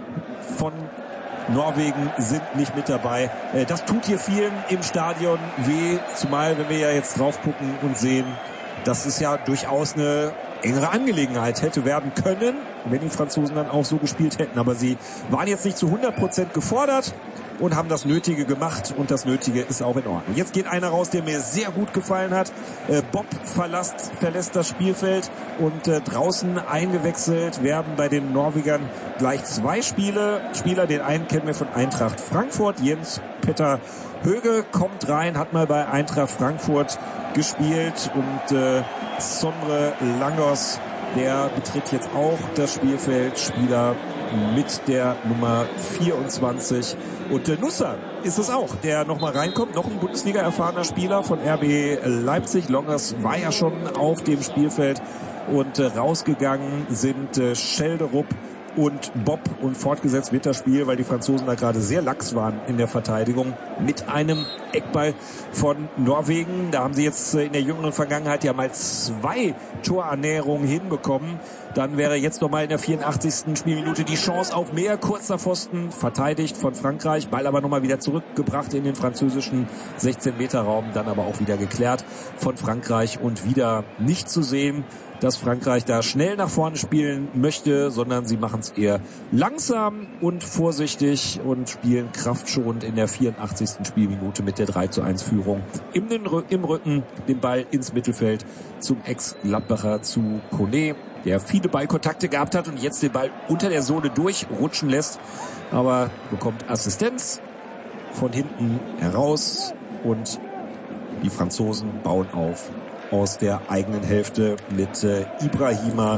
von Norwegen sind nicht mit dabei. Das tut hier vielen im Stadion weh, zumal wenn wir ja jetzt drauf gucken und sehen, dass es ja durchaus eine engere Angelegenheit hätte werden können, wenn die Franzosen dann auch so gespielt hätten. Aber sie waren jetzt nicht zu hundert Prozent gefordert und haben das Nötige gemacht, und das Nötige ist auch in Ordnung. Jetzt geht einer raus, der mir sehr gut gefallen hat. Äh, Bob verlässt, verlässt das Spielfeld und äh, draußen eingewechselt werden bei den Norwegern gleich zwei Spiele. Spieler, den einen kennen wir von Eintracht Frankfurt. Jens Petter Höge kommt rein, hat mal bei Eintracht Frankfurt gespielt, und äh, Sondre Langos, der betritt jetzt auch das Spielfeld, Spieler mit der Nummer vierundzwanzig. Und äh, Nusser ist es auch, der nochmal reinkommt. Noch ein Bundesliga-erfahrener Spieler von R B Leipzig. Longers war ja schon auf dem Spielfeld, und äh, rausgegangen sind äh, Schelderup und Bob, und fortgesetzt wird das Spiel, weil die Franzosen da gerade sehr lax waren in der Verteidigung, mit einem Eckball von Norwegen. Da haben sie jetzt in der jüngeren Vergangenheit ja mal zwei Torannäherungen hinbekommen. Dann wäre jetzt nochmal in der vierundachtzigsten Spielminute die Chance auf mehr. Kurzer Pfosten, verteidigt von Frankreich, Ball aber nochmal wieder zurückgebracht in den französischen sechzehn Meter Raum, dann aber auch wieder geklärt von Frankreich, und wieder nicht zu sehen, dass Frankreich da schnell nach vorne spielen möchte, sondern sie machen es eher langsam und vorsichtig und spielen kraftschonend in der vierundachtzigsten Spielminute mit der drei zu eins Führung im, im Rücken den Ball ins Mittelfeld zum Ex-Gladbacher, zu Kone, der viele Ballkontakte gehabt hat und jetzt den Ball unter der Sohle durchrutschen lässt, aber bekommt Assistenz von hinten heraus, und die Franzosen bauen auf aus der eigenen Hälfte mit äh, Ibrahima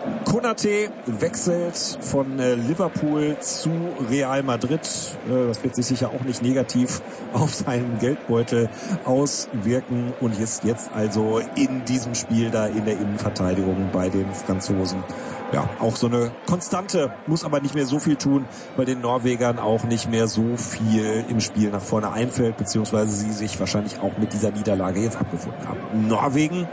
Konaté wechselt von äh, Liverpool zu Real Madrid. Äh, das wird sich sicher auch nicht negativ auf seinen Geldbeutel auswirken und ist jetzt also in diesem Spiel da in der Innenverteidigung bei den Franzosen. Ja, auch so eine Konstante, muss aber nicht mehr so viel tun, weil den Norwegern auch nicht mehr so viel im Spiel nach vorne einfällt, beziehungsweise sie sich wahrscheinlich auch mit dieser Niederlage jetzt abgefunden haben. Norwegen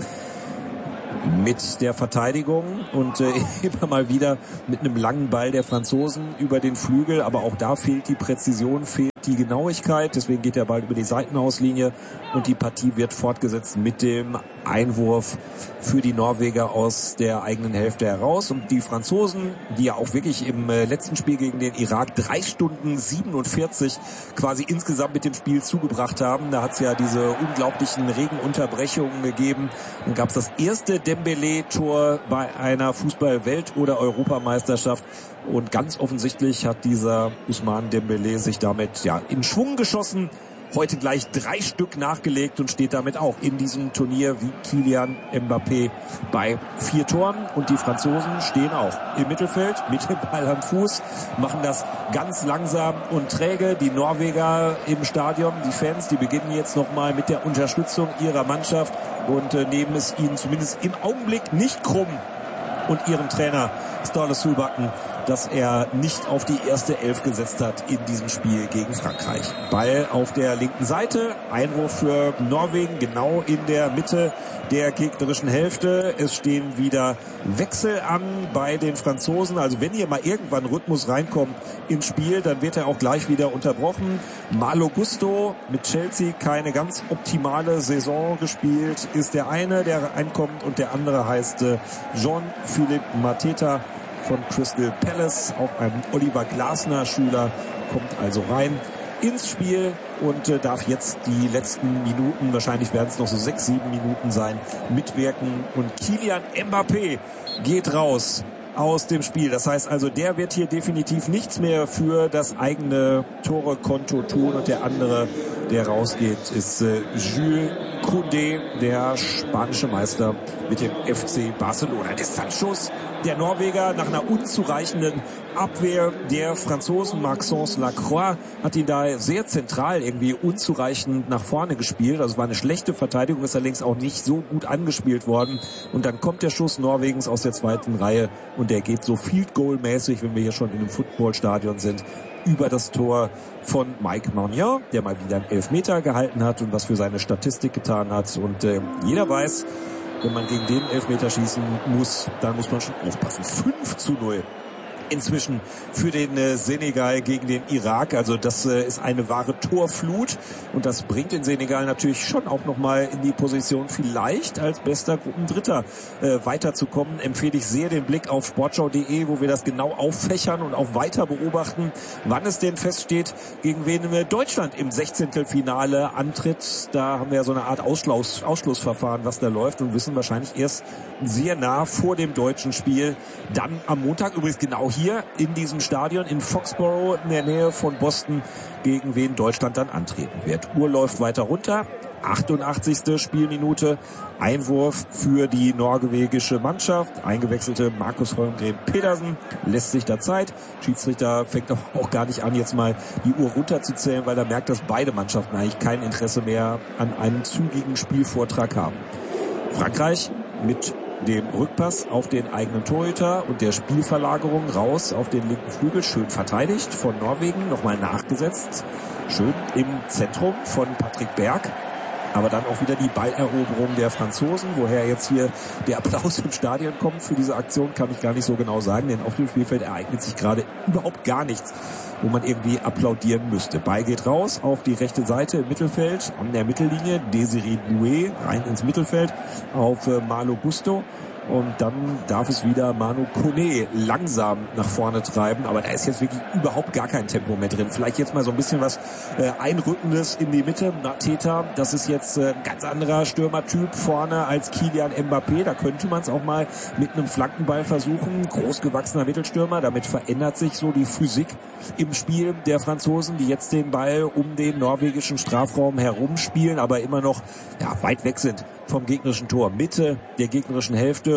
mit der Verteidigung und äh, immer mal wieder mit einem langen Ball der Franzosen über den Flügel, aber auch da fehlt die Präzision, fehlt die Genauigkeit, deswegen geht der Ball über die Seitenauslinie und die Partie wird fortgesetzt mit dem Einwurf für die Norweger aus der eigenen Hälfte heraus und die Franzosen, die ja auch wirklich im äh, letzten Spiel gegen den Irak drei Stunden siebenundvierzig quasi insgesamt mit dem Spiel zugebracht haben, da hat es ja diese unglaublichen Regenunterbrechungen gegeben, dann gab es das erste Dembélé-Tor bei einer Fußball-Welt- oder Europameisterschaft und ganz offensichtlich hat dieser Ousmane Dembélé sich damit ja in Schwung geschossen, heute gleich drei Stück nachgelegt und steht damit auch in diesem Turnier wie Kylian Mbappé bei vier Toren und die Franzosen stehen auch im Mittelfeld mit dem Ball am Fuß, machen das ganz langsam und träge. Die Norweger im Stadion, die Fans, die beginnen jetzt nochmal mit der Unterstützung ihrer Mannschaft und äh, nehmen es ihnen zumindest im Augenblick nicht krumm und ihrem Trainer Ståle Solbakken, dass er nicht auf die erste Elf gesetzt hat in diesem Spiel gegen Frankreich. Ball auf der linken Seite, Einwurf für Norwegen, genau in der Mitte der gegnerischen Hälfte. Es stehen wieder Wechsel an bei den Franzosen. Also wenn hier mal irgendwann Rhythmus reinkommt ins Spiel, dann wird er auch gleich wieder unterbrochen. Malo Gusto mit Chelsea keine ganz optimale Saison gespielt, ist der eine, der reinkommt und der andere heißt äh, Jean-Philippe Mateta von Crystal Palace, auch ein Oliver Glasner Schüler, kommt also rein ins Spiel und äh, darf jetzt die letzten Minuten, wahrscheinlich werden es noch so sechs, sieben Minuten sein, mitwirken und Kylian Mbappé geht raus aus dem Spiel. Das heißt also, der wird hier definitiv nichts mehr für das eigene Tore-Konto tun und der andere, der rausgeht, ist äh, Jules Koundé, der spanische Meister mit dem F C Barcelona. Distanzschuss der Norweger nach einer unzureichenden Abwehr der Franzosen. Maxence Lacroix hat ihn da sehr zentral irgendwie unzureichend nach vorne gespielt. Also es war eine schlechte Verteidigung, ist allerdings auch nicht so gut angespielt worden. Und dann kommt der Schuss Norwegens aus der zweiten Reihe und der geht so Field-Goal-mäßig, wenn wir hier schon in einem Footballstadion sind, über das Tor von Mike Maignan, der mal wieder einen Elfmeter gehalten hat und was für seine Statistik getan hat. Und äh, jeder weiß, wenn man gegen den Elfmeter schießen muss, dann muss man schon aufpassen. fünf zu null inzwischen für den äh, Senegal gegen den Irak. Also das äh, ist eine wahre Torflut und das bringt den Senegal natürlich schon auch nochmal in die Position, vielleicht als bester Gruppendritter äh, weiterzukommen. Empfehle ich sehr den Blick auf sportschau punkt de, wo wir das genau auffächern und auch weiter beobachten, wann es denn feststeht, gegen wen Deutschland im Sechzehntelfinale antritt. Da haben wir ja so eine Art Ausschluss, Ausschlussverfahren, was da läuft und wissen wahrscheinlich erst sehr nah vor dem deutschen Spiel. Dann am Montag übrigens genau hier hier in diesem Stadion in Foxborough in der Nähe von Boston, gegen wen Deutschland dann antreten wird. Uhr läuft weiter runter. achtundachtzigste Spielminute. Einwurf für die norwegische Mannschaft. Eingewechselte Markus Holmgren Pedersen lässt sich da Zeit. Schiedsrichter fängt auch gar nicht an, jetzt mal die Uhr runterzuzählen, weil er merkt, dass beide Mannschaften eigentlich kein Interesse mehr an einem zügigen Spielvortrag haben. Frankreich mit dem Rückpass auf den eigenen Torhüter und der Spielverlagerung raus auf den linken Flügel. Schön verteidigt von Norwegen, nochmal nachgesetzt. Schön im Zentrum von Patrick Berg. Aber dann auch wieder die Balleroberung der Franzosen. Woher jetzt hier der Applaus im Stadion kommt für diese Aktion, kann ich gar nicht so genau sagen. Denn auf dem Spielfeld ereignet sich gerade überhaupt gar nichts, wo man irgendwie applaudieren müsste. Ball geht raus auf die rechte Seite im Mittelfeld, an der Mittellinie. Désiré Doué rein ins Mittelfeld auf äh, Malo Gusto. Und dann darf es wieder Manu Kone langsam nach vorne treiben. Aber da ist jetzt wirklich überhaupt gar kein Tempo mehr drin. Vielleicht jetzt mal so ein bisschen was äh, Einrückendes in die Mitte. Mateta, das ist jetzt äh, ein ganz anderer Stürmertyp vorne als Kylian Mbappé. Da könnte man es auch mal mit einem Flankenball versuchen. Großgewachsener Mittelstürmer. Damit verändert sich so die Physik im Spiel der Franzosen, die jetzt den Ball um den norwegischen Strafraum herumspielen, aber immer noch ja, weit weg sind vom gegnerischen Tor. Mitte der gegnerischen Hälfte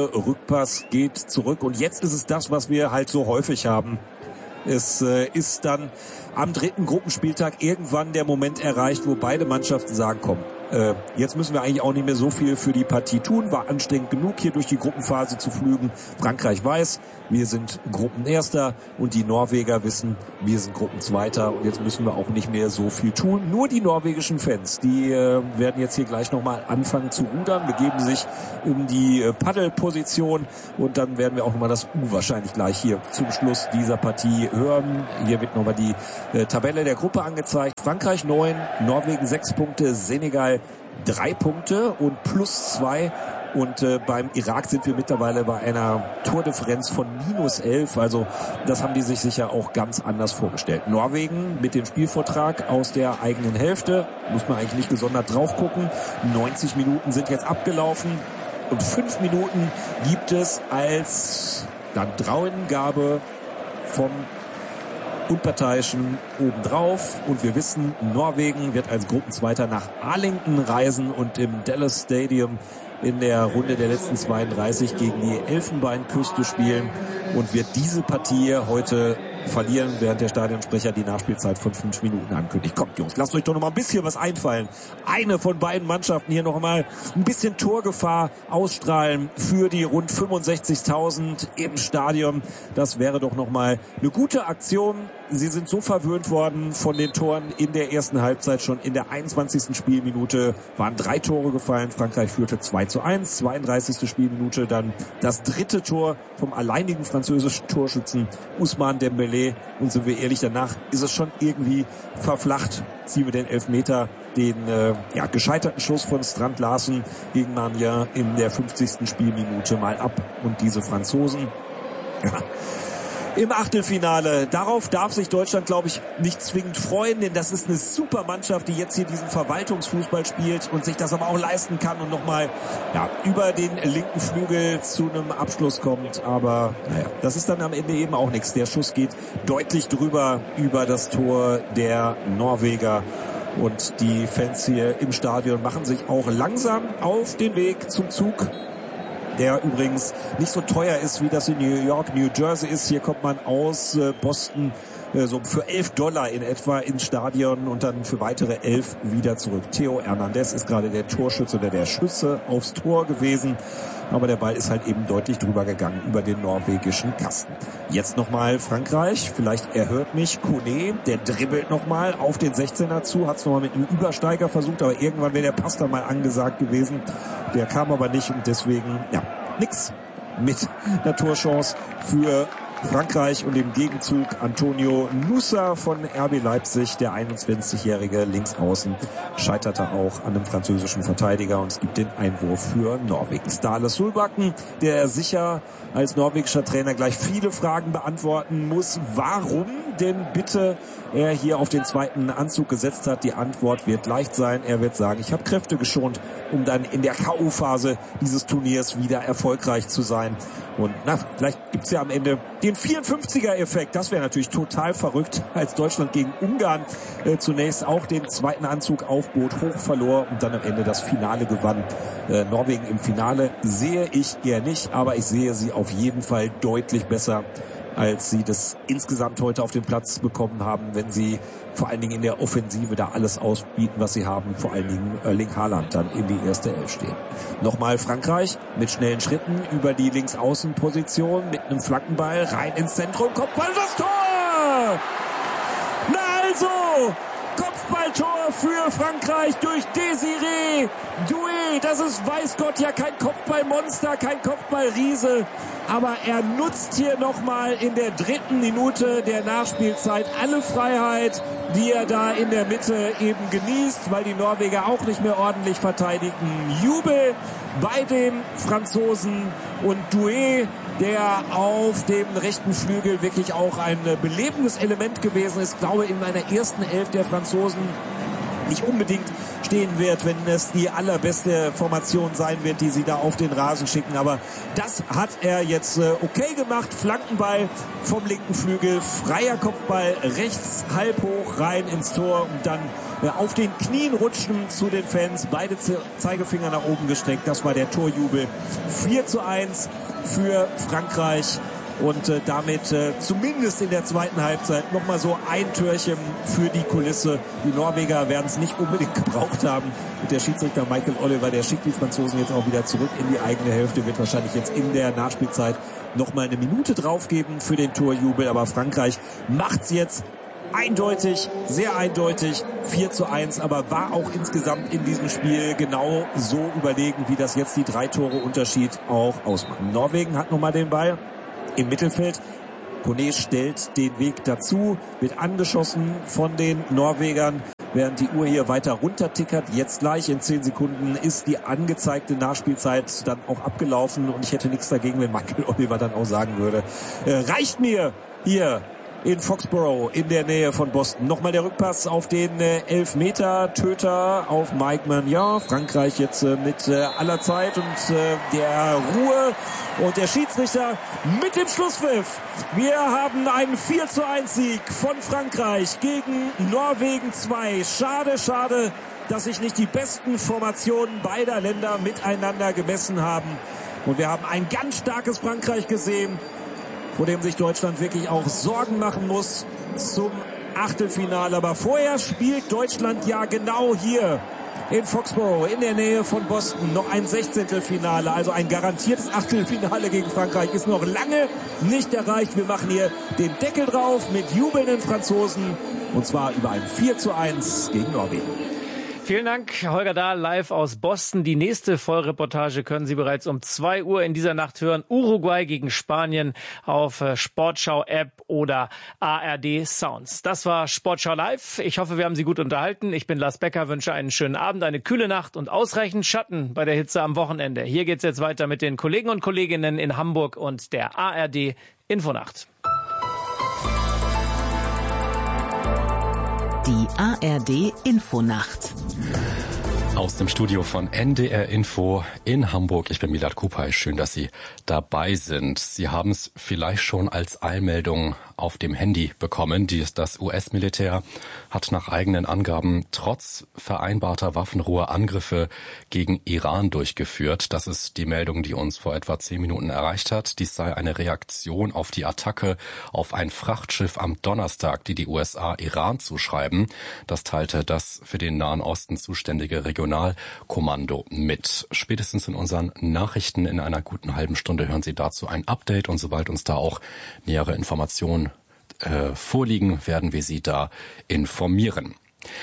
Rückpass geht zurück. Und jetzt ist es das, was wir halt so häufig haben. Es äh, ist dann am dritten Gruppenspieltag irgendwann der Moment erreicht, wo beide Mannschaften sagen, komm, äh, jetzt müssen wir eigentlich auch nicht mehr so viel für die Partie tun. War anstrengend genug, hier durch die Gruppenphase zu flügen. Frankreich weiß, wir sind Gruppenerster und die Norweger wissen, wir sind Gruppenzweiter und jetzt müssen wir auch nicht mehr so viel tun. Nur die norwegischen Fans, die äh, werden jetzt hier gleich nochmal anfangen zu rudern, begeben sich in die äh, Paddelposition und dann werden wir auch nochmal das U wahrscheinlich gleich hier zum Schluss dieser Partie hören. Hier wird nochmal die äh, Tabelle der Gruppe angezeigt. Frankreich neun, Norwegen sechs Punkte, Senegal drei Punkte und plus zwei. Und äh, beim Irak sind wir mittlerweile bei einer Tordifferenz von minus elf. Also das haben die sich sicher auch ganz anders vorgestellt. Norwegen mit dem Spielvortrag aus der eigenen Hälfte. Muss man eigentlich nicht gesondert drauf gucken. neunzig Minuten sind jetzt abgelaufen. Und fünf Minuten gibt es als dann Drauengabe vom Unparteiischen obendrauf. Und wir wissen, Norwegen wird als Gruppenzweiter nach Arlington reisen und im Dallas Stadium in der Runde der letzten zweiunddreißig gegen die Elfenbeinküste spielen und wird diese Partie heute verlieren, während der Stadionsprecher die Nachspielzeit von fünf Minuten ankündigt. Kommt, Jungs, lasst euch doch noch mal ein bisschen was einfallen. Eine von beiden Mannschaften hier noch mal ein bisschen Torgefahr ausstrahlen für die rund fünfundsechzigtausend im Stadion. Das wäre doch noch mal eine gute Aktion. Sie sind so verwöhnt worden von den Toren in der ersten Halbzeit. Schon in der einundzwanzigsten Spielminute waren drei Tore gefallen. Frankreich führte zwei zu eins. zweiunddreißigste Spielminute dann das dritte Tor vom alleinigen französischen Torschützen Ousmane Dembélé. Und sind wir ehrlich, danach ist es schon irgendwie verflacht. Ziehen wir den Elfmeter, den äh, ja, gescheiterten Schuss von Strand Larsen gegen Magnan in der fünfzigsten Spielminute mal ab. Und diese Franzosen, ja, im Achtelfinale. Darauf darf sich Deutschland, glaube ich, nicht zwingend freuen, denn das ist eine super Mannschaft, die jetzt hier diesen Verwaltungsfußball spielt und sich das aber auch leisten kann und nochmal ja, über den linken Flügel zu einem Abschluss kommt. Aber naja, das ist dann am Ende eben auch nichts. Der Schuss geht deutlich drüber über das Tor der Norweger. Und die Fans hier im Stadion machen sich auch langsam auf den Weg zum Zug, der übrigens nicht so teuer ist, wie das in New York, New Jersey ist. Hier kommt man aus äh, Boston äh, so für elf Dollar in etwa ins Stadion und dann für weitere elf wieder zurück. Theo Hernandez ist gerade der Torschütze oder der Schütze aufs Tor gewesen. Aber der Ball ist halt eben deutlich drüber gegangen über den norwegischen Kasten. Jetzt nochmal Frankreich. Vielleicht erhört mich Kone. Der dribbelt nochmal auf den sechzehner zu. Hat es nochmal mit einem Übersteiger versucht. Aber irgendwann wäre der Pass dann mal angesagt gewesen. Der kam aber nicht. Und deswegen, ja, nix mit einer Torchance für Frankreich und im Gegenzug Antonio Nusa von R B Leipzig, der einundzwanzigjährige Linksaußen, scheiterte auch an einem französischen Verteidiger und es gibt den Einwurf für Norwegen. Ståle Solbakken, der sicher als norwegischer Trainer gleich viele Fragen beantworten muss. Warum denn bitte er hier auf den zweiten Anzug gesetzt hat? Die Antwort wird leicht sein. Er wird sagen, ich habe Kräfte geschont, um dann in der K O-Phase dieses Turniers wieder erfolgreich zu sein. Und na, vielleicht gibt's ja am Ende den vierundfünfziger-Effekt. Das wäre natürlich total verrückt, als Deutschland gegen Ungarn äh, zunächst auch den zweiten Anzug aufbot, hoch verlor und dann am Ende das Finale gewann. Äh, Norwegen im Finale sehe ich eher nicht, aber ich sehe sie auf jeden Fall deutlich besser, als sie das insgesamt heute auf den Platz bekommen haben, wenn sie vor allen Dingen in der Offensive da alles ausbieten, was sie haben, vor allen Dingen Erling Haaland dann in die erste Elf stehen. Nochmal Frankreich mit schnellen Schritten über die Linksaußenposition mit einem Flankenball rein ins Zentrum, Kopfball, das Tor! Na also, Kopfballtor für Frankreich durch Désiré Doué. Das ist, weiß Gott, ja kein Kopfballmonster, kein Kopfballriese. Aber er nutzt hier nochmal in der dritten Minute der Nachspielzeit alle Freiheit, die er da in der Mitte eben genießt, weil die Norweger auch nicht mehr ordentlich verteidigen. Jubel bei den Franzosen und Doué, der auf dem rechten Flügel wirklich auch ein belebendes Element gewesen ist. Ich glaube, in einer ersten Elf der Franzosen nicht unbedingt stehen wird, wenn es die allerbeste Formation sein wird, die sie da auf den Rasen schicken. Aber das hat er jetzt äh, okay gemacht. Flankenball vom linken Flügel, freier Kopfball rechts halb hoch rein ins Tor und dann äh, auf den Knien rutschen zu den Fans. Beide Ze- Zeigefinger nach oben gestreckt. Das war der Torjubel. vier zu eins für Frankreich. Und äh, damit äh, zumindest in der zweiten Halbzeit nochmal so ein Türchen für die Kulisse. Die Norweger werden es nicht unbedingt gebraucht haben. Und der Schiedsrichter Michael Oliver, der schickt die Franzosen jetzt auch wieder zurück in die eigene Hälfte, wird wahrscheinlich jetzt in der Nachspielzeit nochmal eine Minute draufgeben für den Torjubel. Aber Frankreich macht's jetzt eindeutig, sehr eindeutig, vier zu eins, aber war auch insgesamt in diesem Spiel genau so überlegen, wie das jetzt die drei Tore Unterschied auch ausmacht. Norwegen hat nochmal den Ball im Mittelfeld. Kone stellt den Weg dazu, wird angeschossen von den Norwegern, während die Uhr hier weiter runtertickert. Jetzt gleich in zehn Sekunden ist die angezeigte Nachspielzeit dann auch abgelaufen und ich hätte nichts dagegen, wenn Michael Oliver dann auch sagen würde, äh, reicht mir hier in Foxborough in der Nähe von Boston. Nochmal der Rückpass auf den äh, Elfmeter-Töter auf Mike Maignan. Frankreich jetzt äh, mit äh, aller Zeit und äh, der Ruhe und der Schiedsrichter mit dem Schlusspfiff. Wir haben einen vier zu eins Sieg von Frankreich gegen Norwegen zwei. Schade, schade, dass sich nicht die besten Formationen beider Länder miteinander gemessen haben. Und wir haben ein ganz starkes Frankreich gesehen, vor dem sich Deutschland wirklich auch Sorgen machen muss zum Achtelfinale. Aber vorher spielt Deutschland ja genau hier in Foxborough, in der Nähe von Boston, noch ein Sechzehntelfinale. Also ein garantiertes Achtelfinale gegen Frankreich ist noch lange nicht erreicht. Wir machen hier den Deckel drauf mit jubelnden Franzosen und zwar über ein vier zu eins gegen Norwegen. Vielen Dank, Holger Dahl, live aus Boston. Die nächste Vollreportage können Sie bereits um zwei Uhr in dieser Nacht hören. Uruguay gegen Spanien auf Sportschau-App oder A R D Sounds. Das war Sportschau Live. Ich hoffe, wir haben Sie gut unterhalten. Ich bin Lars Becker, wünsche einen schönen Abend, eine kühle Nacht und ausreichend Schatten bei der Hitze am Wochenende. Hier geht's jetzt weiter mit den Kollegen und Kolleginnen in Hamburg und der A R D Infonacht. Die A R D Infonacht. Aus dem Studio von N D R Info in Hamburg. Ich bin Milad Kupay. Schön, dass Sie dabei sind. Sie haben es vielleicht schon als Eilmeldung auf dem Handy bekommen. Das U S-Militär hat nach eigenen Angaben trotz vereinbarter Waffenruhe Angriffe gegen Iran durchgeführt. Das ist die Meldung, die uns vor etwa zehn Minuten erreicht hat. Dies sei eine Reaktion auf die Attacke auf ein Frachtschiff am Donnerstag, die die U S A Iran zuschreiben. Das teilte das für den Nahen Osten zuständige Regionalkommando mit. Spätestens in unseren Nachrichten in einer guten halben Stunde hören Sie dazu ein Update und sobald uns da auch nähere Informationen äh, vorliegen, werden wir Sie da informieren.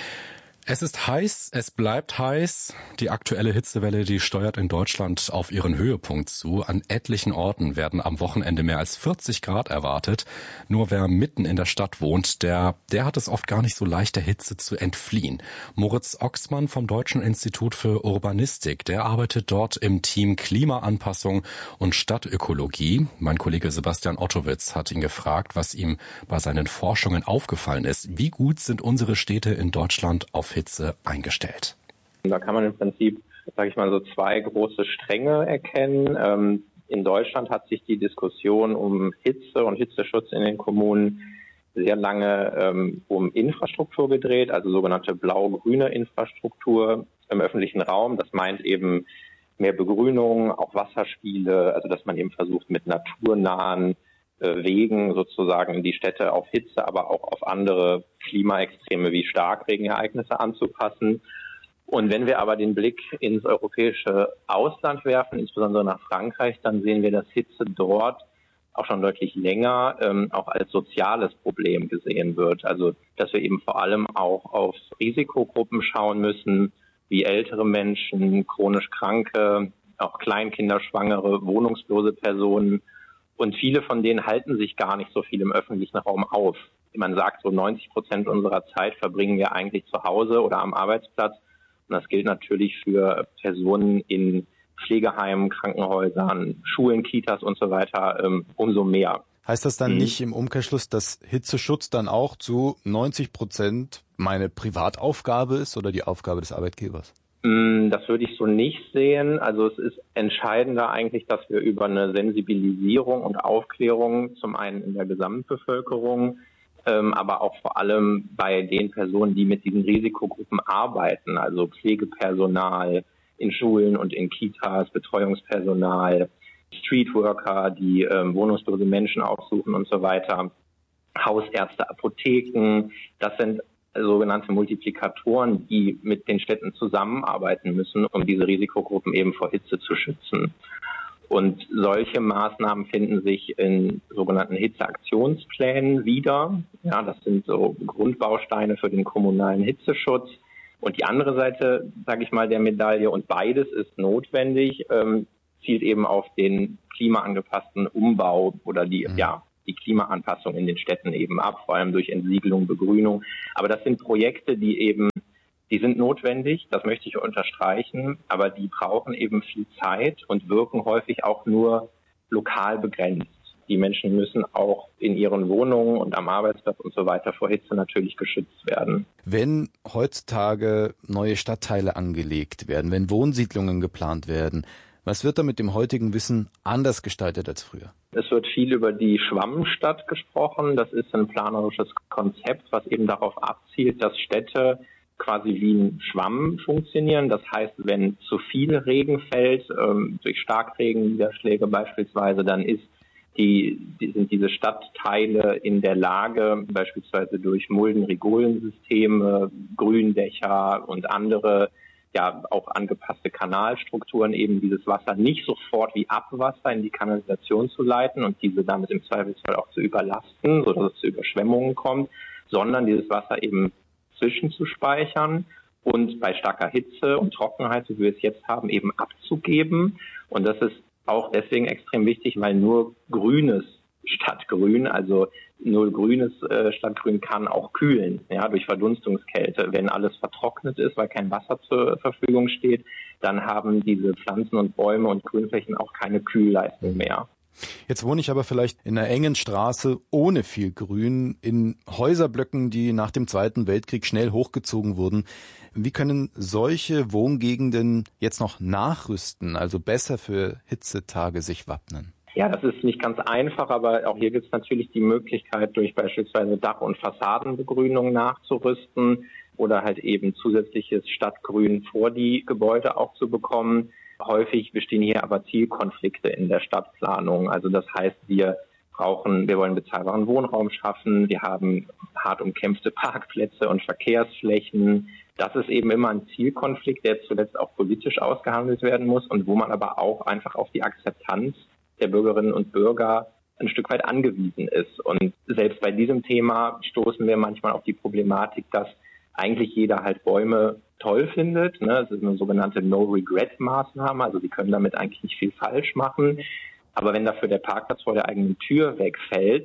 Es ist heiß, es bleibt heiß. Die aktuelle Hitzewelle, die steuert in Deutschland auf ihren Höhepunkt zu. An etlichen Orten werden am Wochenende mehr als vierzig Grad erwartet. Nur wer mitten in der Stadt wohnt, der, der hat es oft gar nicht so leicht, der Hitze zu entfliehen. Moritz Oxmann vom Deutschen Institut für Urbanistik, der arbeitet dort im Team Klimaanpassung und Stadtökologie. Mein Kollege Sebastian Ottowitz hat ihn gefragt, was ihm bei seinen Forschungen aufgefallen ist. Wie gut sind unsere Städte in Deutschland auf Hitze eingestellt? Da kann man im Prinzip, sage ich mal, so zwei große Stränge erkennen. Ähm, in Deutschland hat sich die Diskussion um Hitze und Hitzeschutz in den Kommunen sehr lange ähm, um Infrastruktur gedreht, also sogenannte blau-grüne Infrastruktur im öffentlichen Raum. Das meint eben mehr Begrünung, auch Wasserspiele, also dass man eben versucht, mit naturnahen Wegen sozusagen die Städte auf Hitze, aber auch auf andere Klimaextreme wie Starkregenereignisse anzupassen. Und wenn wir aber den Blick ins europäische Ausland werfen, insbesondere nach Frankreich, dann sehen wir, dass Hitze dort auch schon deutlich länger ähm, auch als soziales Problem gesehen wird. Also dass wir eben vor allem auch auf Risikogruppen schauen müssen, wie ältere Menschen, chronisch Kranke, auch Kleinkinder, Schwangere, wohnungslose Personen. Und viele von denen halten sich gar nicht so viel im öffentlichen Raum auf. Man sagt, so neunzig Prozent unserer Zeit verbringen wir eigentlich zu Hause oder am Arbeitsplatz. Und das gilt natürlich für Personen in Pflegeheimen, Krankenhäusern, Schulen, Kitas und so weiter ähm, umso mehr. Heißt das dann mhm. nicht im Umkehrschluss, dass Hitzeschutz dann auch zu neunzig Prozent meine Privataufgabe ist oder die Aufgabe des Arbeitgebers? Das würde ich so nicht sehen. Also es ist entscheidender eigentlich, dass wir über eine Sensibilisierung und Aufklärung zum einen in der Gesamtbevölkerung, ähm, aber auch vor allem bei den Personen, die mit diesen Risikogruppen arbeiten, also Pflegepersonal in Schulen und in Kitas, Betreuungspersonal, Streetworker, die ähm, wohnungslose Menschen aufsuchen und so weiter, Hausärzte, Apotheken, das sind sogenannte Multiplikatoren, die mit den Städten zusammenarbeiten müssen, um diese Risikogruppen eben vor Hitze zu schützen. Und solche Maßnahmen finden sich in sogenannten Hitzeaktionsplänen wieder. Ja, das sind so Grundbausteine für den kommunalen Hitzeschutz. Und die andere Seite, sage ich mal, der Medaille, und beides ist notwendig, ähm, zielt eben auf den klimaangepassten Umbau oder die, mhm. ja, die Klimaanpassung in den Städten eben ab, vor allem durch Entsiegelung, Begrünung. Aber das sind Projekte, die eben, die sind notwendig, das möchte ich unterstreichen, aber die brauchen eben viel Zeit und wirken häufig auch nur lokal begrenzt. Die Menschen müssen auch in ihren Wohnungen und am Arbeitsplatz und so weiter vor Hitze natürlich geschützt werden. Wenn heutzutage neue Stadtteile angelegt werden, wenn Wohnsiedlungen geplant werden, was wird da mit dem heutigen Wissen anders gestaltet als früher? Es wird viel über die Schwammstadt gesprochen. Das ist ein planerisches Konzept, was eben darauf abzielt, dass Städte quasi wie ein Schwamm funktionieren. Das heißt, wenn zu viel Regen fällt, ähm, durch Starkregenniederschläge beispielsweise, dann ist die, die, sind diese Stadtteile in der Lage, beispielsweise durch Mulden-Rigolensysteme, Gründächer und andere ja auch angepasste Kanalstrukturen, eben dieses Wasser nicht sofort wie Abwasser in die Kanalisation zu leiten und diese damit im Zweifelsfall auch zu überlasten, sodass es zu Überschwemmungen kommt, sondern dieses Wasser eben zwischenzuspeichern und bei starker Hitze und Trockenheit, so wie wir es jetzt haben, eben abzugeben. Und das ist auch deswegen extrem wichtig, weil nur grünes Stadtgrün, also nur grünes äh, Stadtgrün kann auch kühlen, ja, durch Verdunstungskälte. Wenn alles vertrocknet ist, weil kein Wasser zur Verfügung steht, dann haben diese Pflanzen und Bäume und Grünflächen auch keine Kühlleistung mehr. Jetzt wohne ich aber vielleicht in einer engen Straße ohne viel Grün, in Häuserblöcken, die nach dem Zweiten Weltkrieg schnell hochgezogen wurden. Wie können solche Wohngegenden jetzt noch nachrüsten, also besser für Hitzetage sich wappnen? Ja, das ist nicht ganz einfach, aber auch hier gibt es natürlich die Möglichkeit, durch beispielsweise Dach- und Fassadenbegrünung nachzurüsten oder halt eben zusätzliches Stadtgrün vor die Gebäude auch zu bekommen. Häufig bestehen hier aber Zielkonflikte in der Stadtplanung. Also das heißt, wir brauchen, wir wollen bezahlbaren Wohnraum schaffen, wir haben hart umkämpfte Parkplätze und Verkehrsflächen. Das ist eben immer ein Zielkonflikt, der zuletzt auch politisch ausgehandelt werden muss und wo man aber auch einfach auf die Akzeptanz der Bürgerinnen und Bürger ein Stück weit angewiesen ist. Und selbst bei diesem Thema stoßen wir manchmal auf die Problematik, dass eigentlich jeder halt Bäume toll findet. Ne? Das ist eine sogenannte No-Regret-Maßnahme. Also sie können damit eigentlich nicht viel falsch machen. Aber wenn dafür der Parkplatz vor der eigenen Tür wegfällt,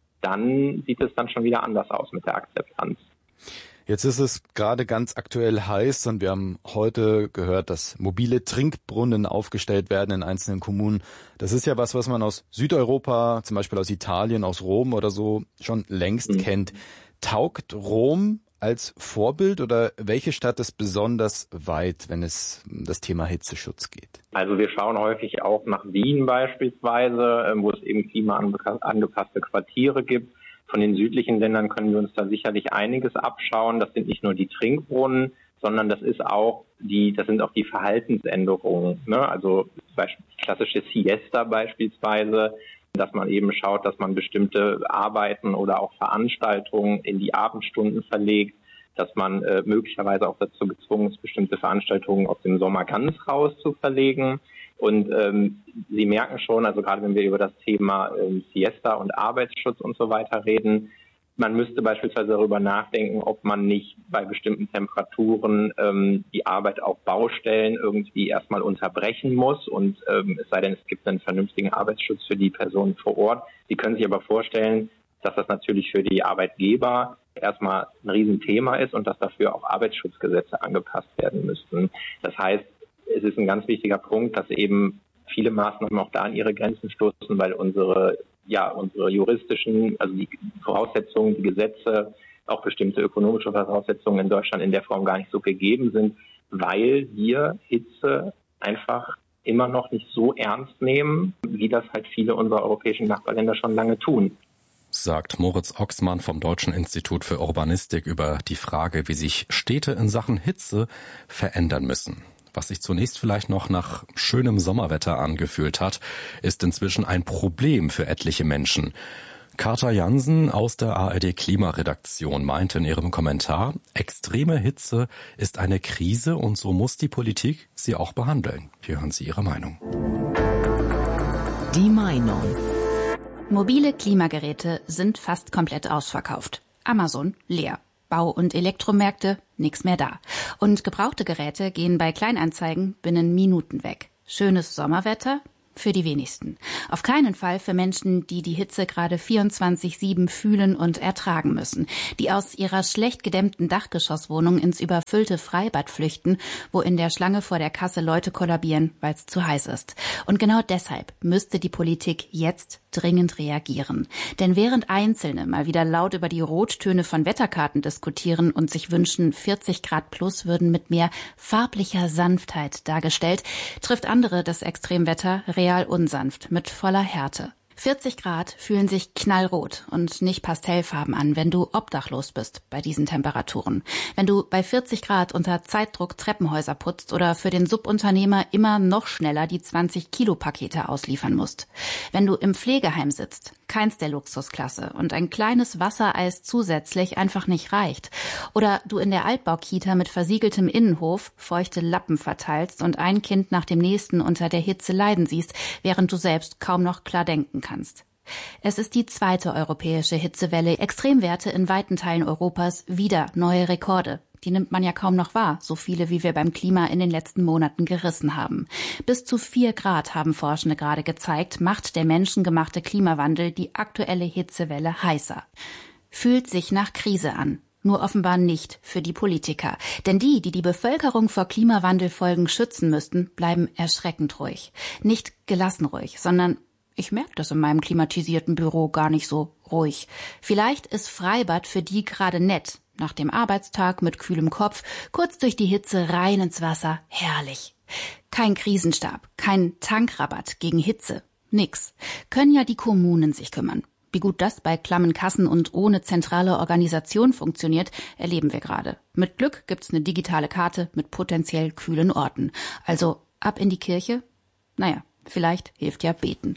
dann sieht es dann schon wieder anders aus mit der Akzeptanz. Jetzt ist es gerade ganz aktuell heiß und wir haben heute gehört, dass mobile Trinkbrunnen aufgestellt werden in einzelnen Kommunen. Das ist ja was, was man aus Südeuropa, zum Beispiel aus Italien, aus Rom oder so, schon längst mhm. kennt. Taugt Rom als Vorbild oder welche Stadt ist besonders weit, wenn es um das Thema Hitzeschutz geht? Also wir schauen häufig auch nach Wien beispielsweise, wo es eben klimaangepasste Quartiere gibt. Von den südlichen Ländern können wir uns da sicherlich einiges abschauen. Das sind nicht nur die Trinkbrunnen, sondern das ist auch die, das sind auch die Verhaltensänderungen. Ne? Also klassische Siesta beispielsweise, dass man eben schaut, dass man bestimmte Arbeiten oder auch Veranstaltungen in die Abendstunden verlegt, dass man äh, möglicherweise auch dazu gezwungen ist, bestimmte Veranstaltungen aus dem Sommer ganz raus zu verlegen. Und ähm, Sie merken schon, also gerade wenn wir über das Thema ähm, Siesta und Arbeitsschutz und so weiter reden, man müsste beispielsweise darüber nachdenken, ob man nicht bei bestimmten Temperaturen ähm, die Arbeit auf Baustellen irgendwie erstmal unterbrechen muss. Und ähm, es sei denn, es gibt einen vernünftigen Arbeitsschutz für die Personen vor Ort. Sie können sich aber vorstellen, dass das natürlich für die Arbeitgeber erstmal ein Riesenthema ist und dass dafür auch Arbeitsschutzgesetze angepasst werden müssten. Das heißt, es ist ein ganz wichtiger Punkt, dass eben viele Maßnahmen auch da an ihre Grenzen stoßen, weil unsere, ja, unsere juristischen, also die Voraussetzungen, die Gesetze auch bestimmte ökonomische Voraussetzungen in Deutschland in der Form gar nicht so gegeben sind, weil wir Hitze einfach immer noch nicht so ernst nehmen, wie das halt viele unserer europäischen Nachbarländer schon lange tun. Sagt Moritz Oxmann vom Deutschen Institut für Urbanistik über die Frage, wie sich Städte in Sachen Hitze verändern müssen. Was sich zunächst vielleicht noch nach schönem Sommerwetter angefühlt hat, ist inzwischen ein Problem für etliche Menschen. Carta Jansen aus der A R D Klimaredaktion meinte in ihrem Kommentar, extreme Hitze ist eine Krise und so muss die Politik sie auch behandeln. Hier hören Sie ihre Meinung. Die Meinung. Mobile Klimageräte sind fast komplett ausverkauft. Amazon leer. Bau- und Elektromärkte, nix mehr da. Und gebrauchte Geräte gehen bei Kleinanzeigen binnen Minuten weg. Schönes Sommerwetter? Für die wenigsten. Auf keinen Fall für Menschen, die die Hitze gerade vierundzwanzig sieben fühlen und ertragen müssen. Die aus ihrer schlecht gedämmten Dachgeschosswohnung ins überfüllte Freibad flüchten, wo in der Schlange vor der Kasse Leute kollabieren, weil es zu heiß ist. Und genau deshalb müsste die Politik jetzt dringend reagieren. Denn während Einzelne mal wieder laut über die Rottöne von Wetterkarten diskutieren und sich wünschen, vierzig Grad plus würden mit mehr farblicher Sanftheit dargestellt, trifft andere das Extremwetter real unsanft, mit voller Härte. vierzig Grad fühlen sich knallrot und nicht pastellfarben an, wenn du obdachlos bist bei diesen Temperaturen. Wenn du bei vierzig Grad unter Zeitdruck Treppenhäuser putzt oder für den Subunternehmer immer noch schneller die zwanzig Kilo Pakete ausliefern musst. Wenn du im Pflegeheim sitzt, keins der Luxusklasse und ein kleines Wassereis zusätzlich einfach nicht reicht. Oder du in der Altbaukita mit versiegeltem Innenhof feuchte Lappen verteilst und ein Kind nach dem nächsten unter der Hitze leiden siehst, während du selbst kaum noch klar denken kannst. Es ist die zweite europäische Hitzewelle, Extremwerte in weiten Teilen Europas, wieder neue Rekorde. Die nimmt man ja kaum noch wahr, so viele wie wir beim Klima in den letzten Monaten gerissen haben. Bis zu vier Grad haben Forschende gerade gezeigt, macht der menschengemachte Klimawandel die aktuelle Hitzewelle heißer. Fühlt sich nach Krise an. Nur offenbar nicht für die Politiker. Denn die, die die Bevölkerung vor Klimawandelfolgen schützen müssten, bleiben erschreckend ruhig. Nicht gelassen ruhig, sondern ich merke das in meinem klimatisierten Büro gar nicht so ruhig. Vielleicht ist Freibad für die gerade nett. Nach dem Arbeitstag mit kühlem Kopf, kurz durch die Hitze rein ins Wasser, herrlich. Kein Krisenstab, kein Tankrabatt gegen Hitze, nix. Können ja die Kommunen sich kümmern. Wie gut das bei klammen Kassen und ohne zentrale Organisation funktioniert, erleben wir gerade. Mit Glück gibt's eine digitale Karte mit potenziell kühlen Orten. Also ab in die Kirche? Naja, vielleicht hilft ja Beten.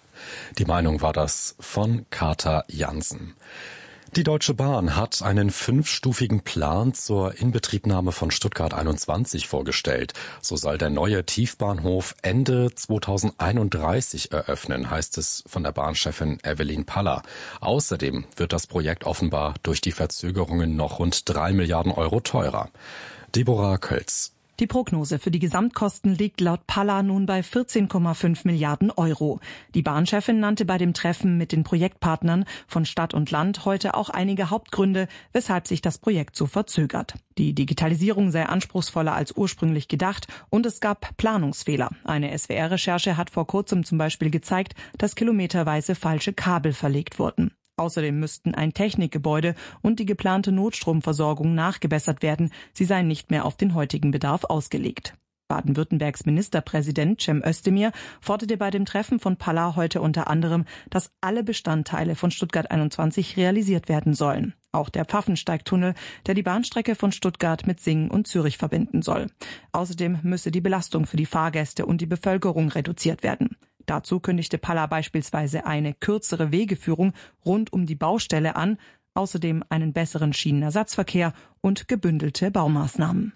Die Meinung war das von Carta Jansen. Die Deutsche Bahn hat einen fünfstufigen Plan zur Inbetriebnahme von Stuttgart einundzwanzig vorgestellt. So soll der neue Tiefbahnhof Ende zweitausendeinunddreißig eröffnen, heißt es von der Bahnchefin Evelyn Paller. Außerdem wird das Projekt offenbar durch die Verzögerungen noch rund drei Milliarden Euro teurer. Deborah Kölz. Die Prognose für die Gesamtkosten liegt laut Paller nun bei vierzehn Komma fünf Milliarden Euro. Die Bahnchefin nannte bei dem Treffen mit den Projektpartnern von Stadt und Land heute auch einige Hauptgründe, weshalb sich das Projekt so verzögert. Die Digitalisierung sei anspruchsvoller als ursprünglich gedacht und es gab Planungsfehler. Eine S W R-Recherche hat vor kurzem zum Beispiel gezeigt, dass kilometerweise falsche Kabel verlegt wurden. Außerdem müssten ein Technikgebäude und die geplante Notstromversorgung nachgebessert werden. Sie seien nicht mehr auf den heutigen Bedarf ausgelegt. Baden-Württembergs Ministerpräsident Cem Özdemir forderte bei dem Treffen von Paller heute unter anderem, dass alle Bestandteile von Stuttgart einundzwanzig realisiert werden sollen. Auch der Pfaffensteigtunnel, der die Bahnstrecke von Stuttgart mit Singen und Zürich verbinden soll. Außerdem müsse die Belastung für die Fahrgäste und die Bevölkerung reduziert werden. Dazu kündigte Paller beispielsweise eine kürzere Wegeführung rund um die Baustelle an, außerdem einen besseren Schienenersatzverkehr und gebündelte Baumaßnahmen.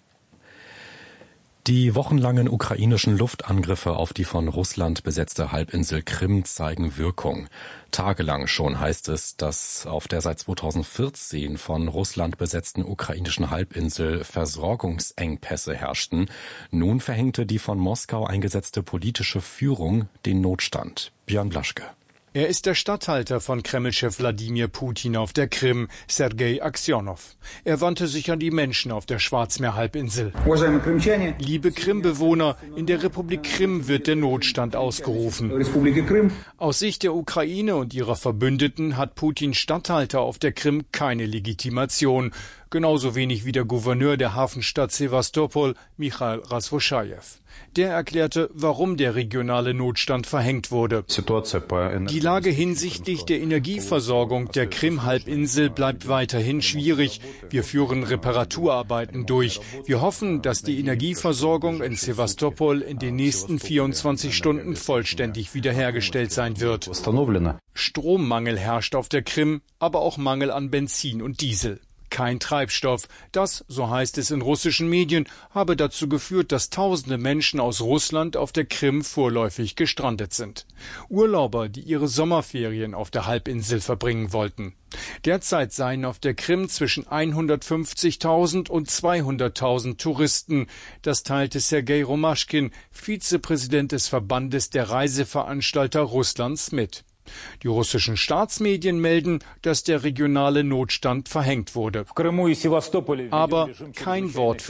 Die wochenlangen ukrainischen Luftangriffe auf die von Russland besetzte Halbinsel Krim zeigen Wirkung. Tagelang schon heißt es, dass auf der seit zweitausendvierzehn von Russland besetzten ukrainischen Halbinsel Versorgungsengpässe herrschten. Nun verhängte die von Moskau eingesetzte politische Führung den Notstand. Björn Blaschke. Er ist der Statthalter von Kremlchef Wladimir Putin auf der Krim, Sergei Aksionow. Er wandte sich an die Menschen auf der Schwarzmeerhalbinsel. Liebe Krimbewohner, in der Republik Krim wird der Notstand ausgerufen. Aus Sicht der Ukraine und ihrer Verbündeten hat Putins Statthalter auf der Krim keine Legitimation. Genauso wenig wie der Gouverneur der Hafenstadt Sewastopol, Michail Rasvoschajew. Der erklärte, warum der regionale Notstand verhängt wurde. Die Lage hinsichtlich der Energieversorgung der Krim-Halbinsel bleibt weiterhin schwierig. Wir führen Reparaturarbeiten durch. Wir hoffen, dass die Energieversorgung in Sewastopol in den nächsten vierundzwanzig Stunden vollständig wiederhergestellt sein wird. Strommangel herrscht auf der Krim, aber auch Mangel an Benzin und Diesel. Kein Treibstoff. Das, so heißt es in russischen Medien, habe dazu geführt, dass tausende Menschen aus Russland auf der Krim vorläufig gestrandet sind. Urlauber, die ihre Sommerferien auf der Halbinsel verbringen wollten. Derzeit seien auf der Krim zwischen hundertfünfzigtausend und zweihunderttausend Touristen. Das teilte Sergei Romaschkin, Vizepräsident des Verbandes der Reiseveranstalter Russlands, mit. Die russischen Staatsmedien melden, dass der regionale Notstand verhängt wurde. Aber kein Wort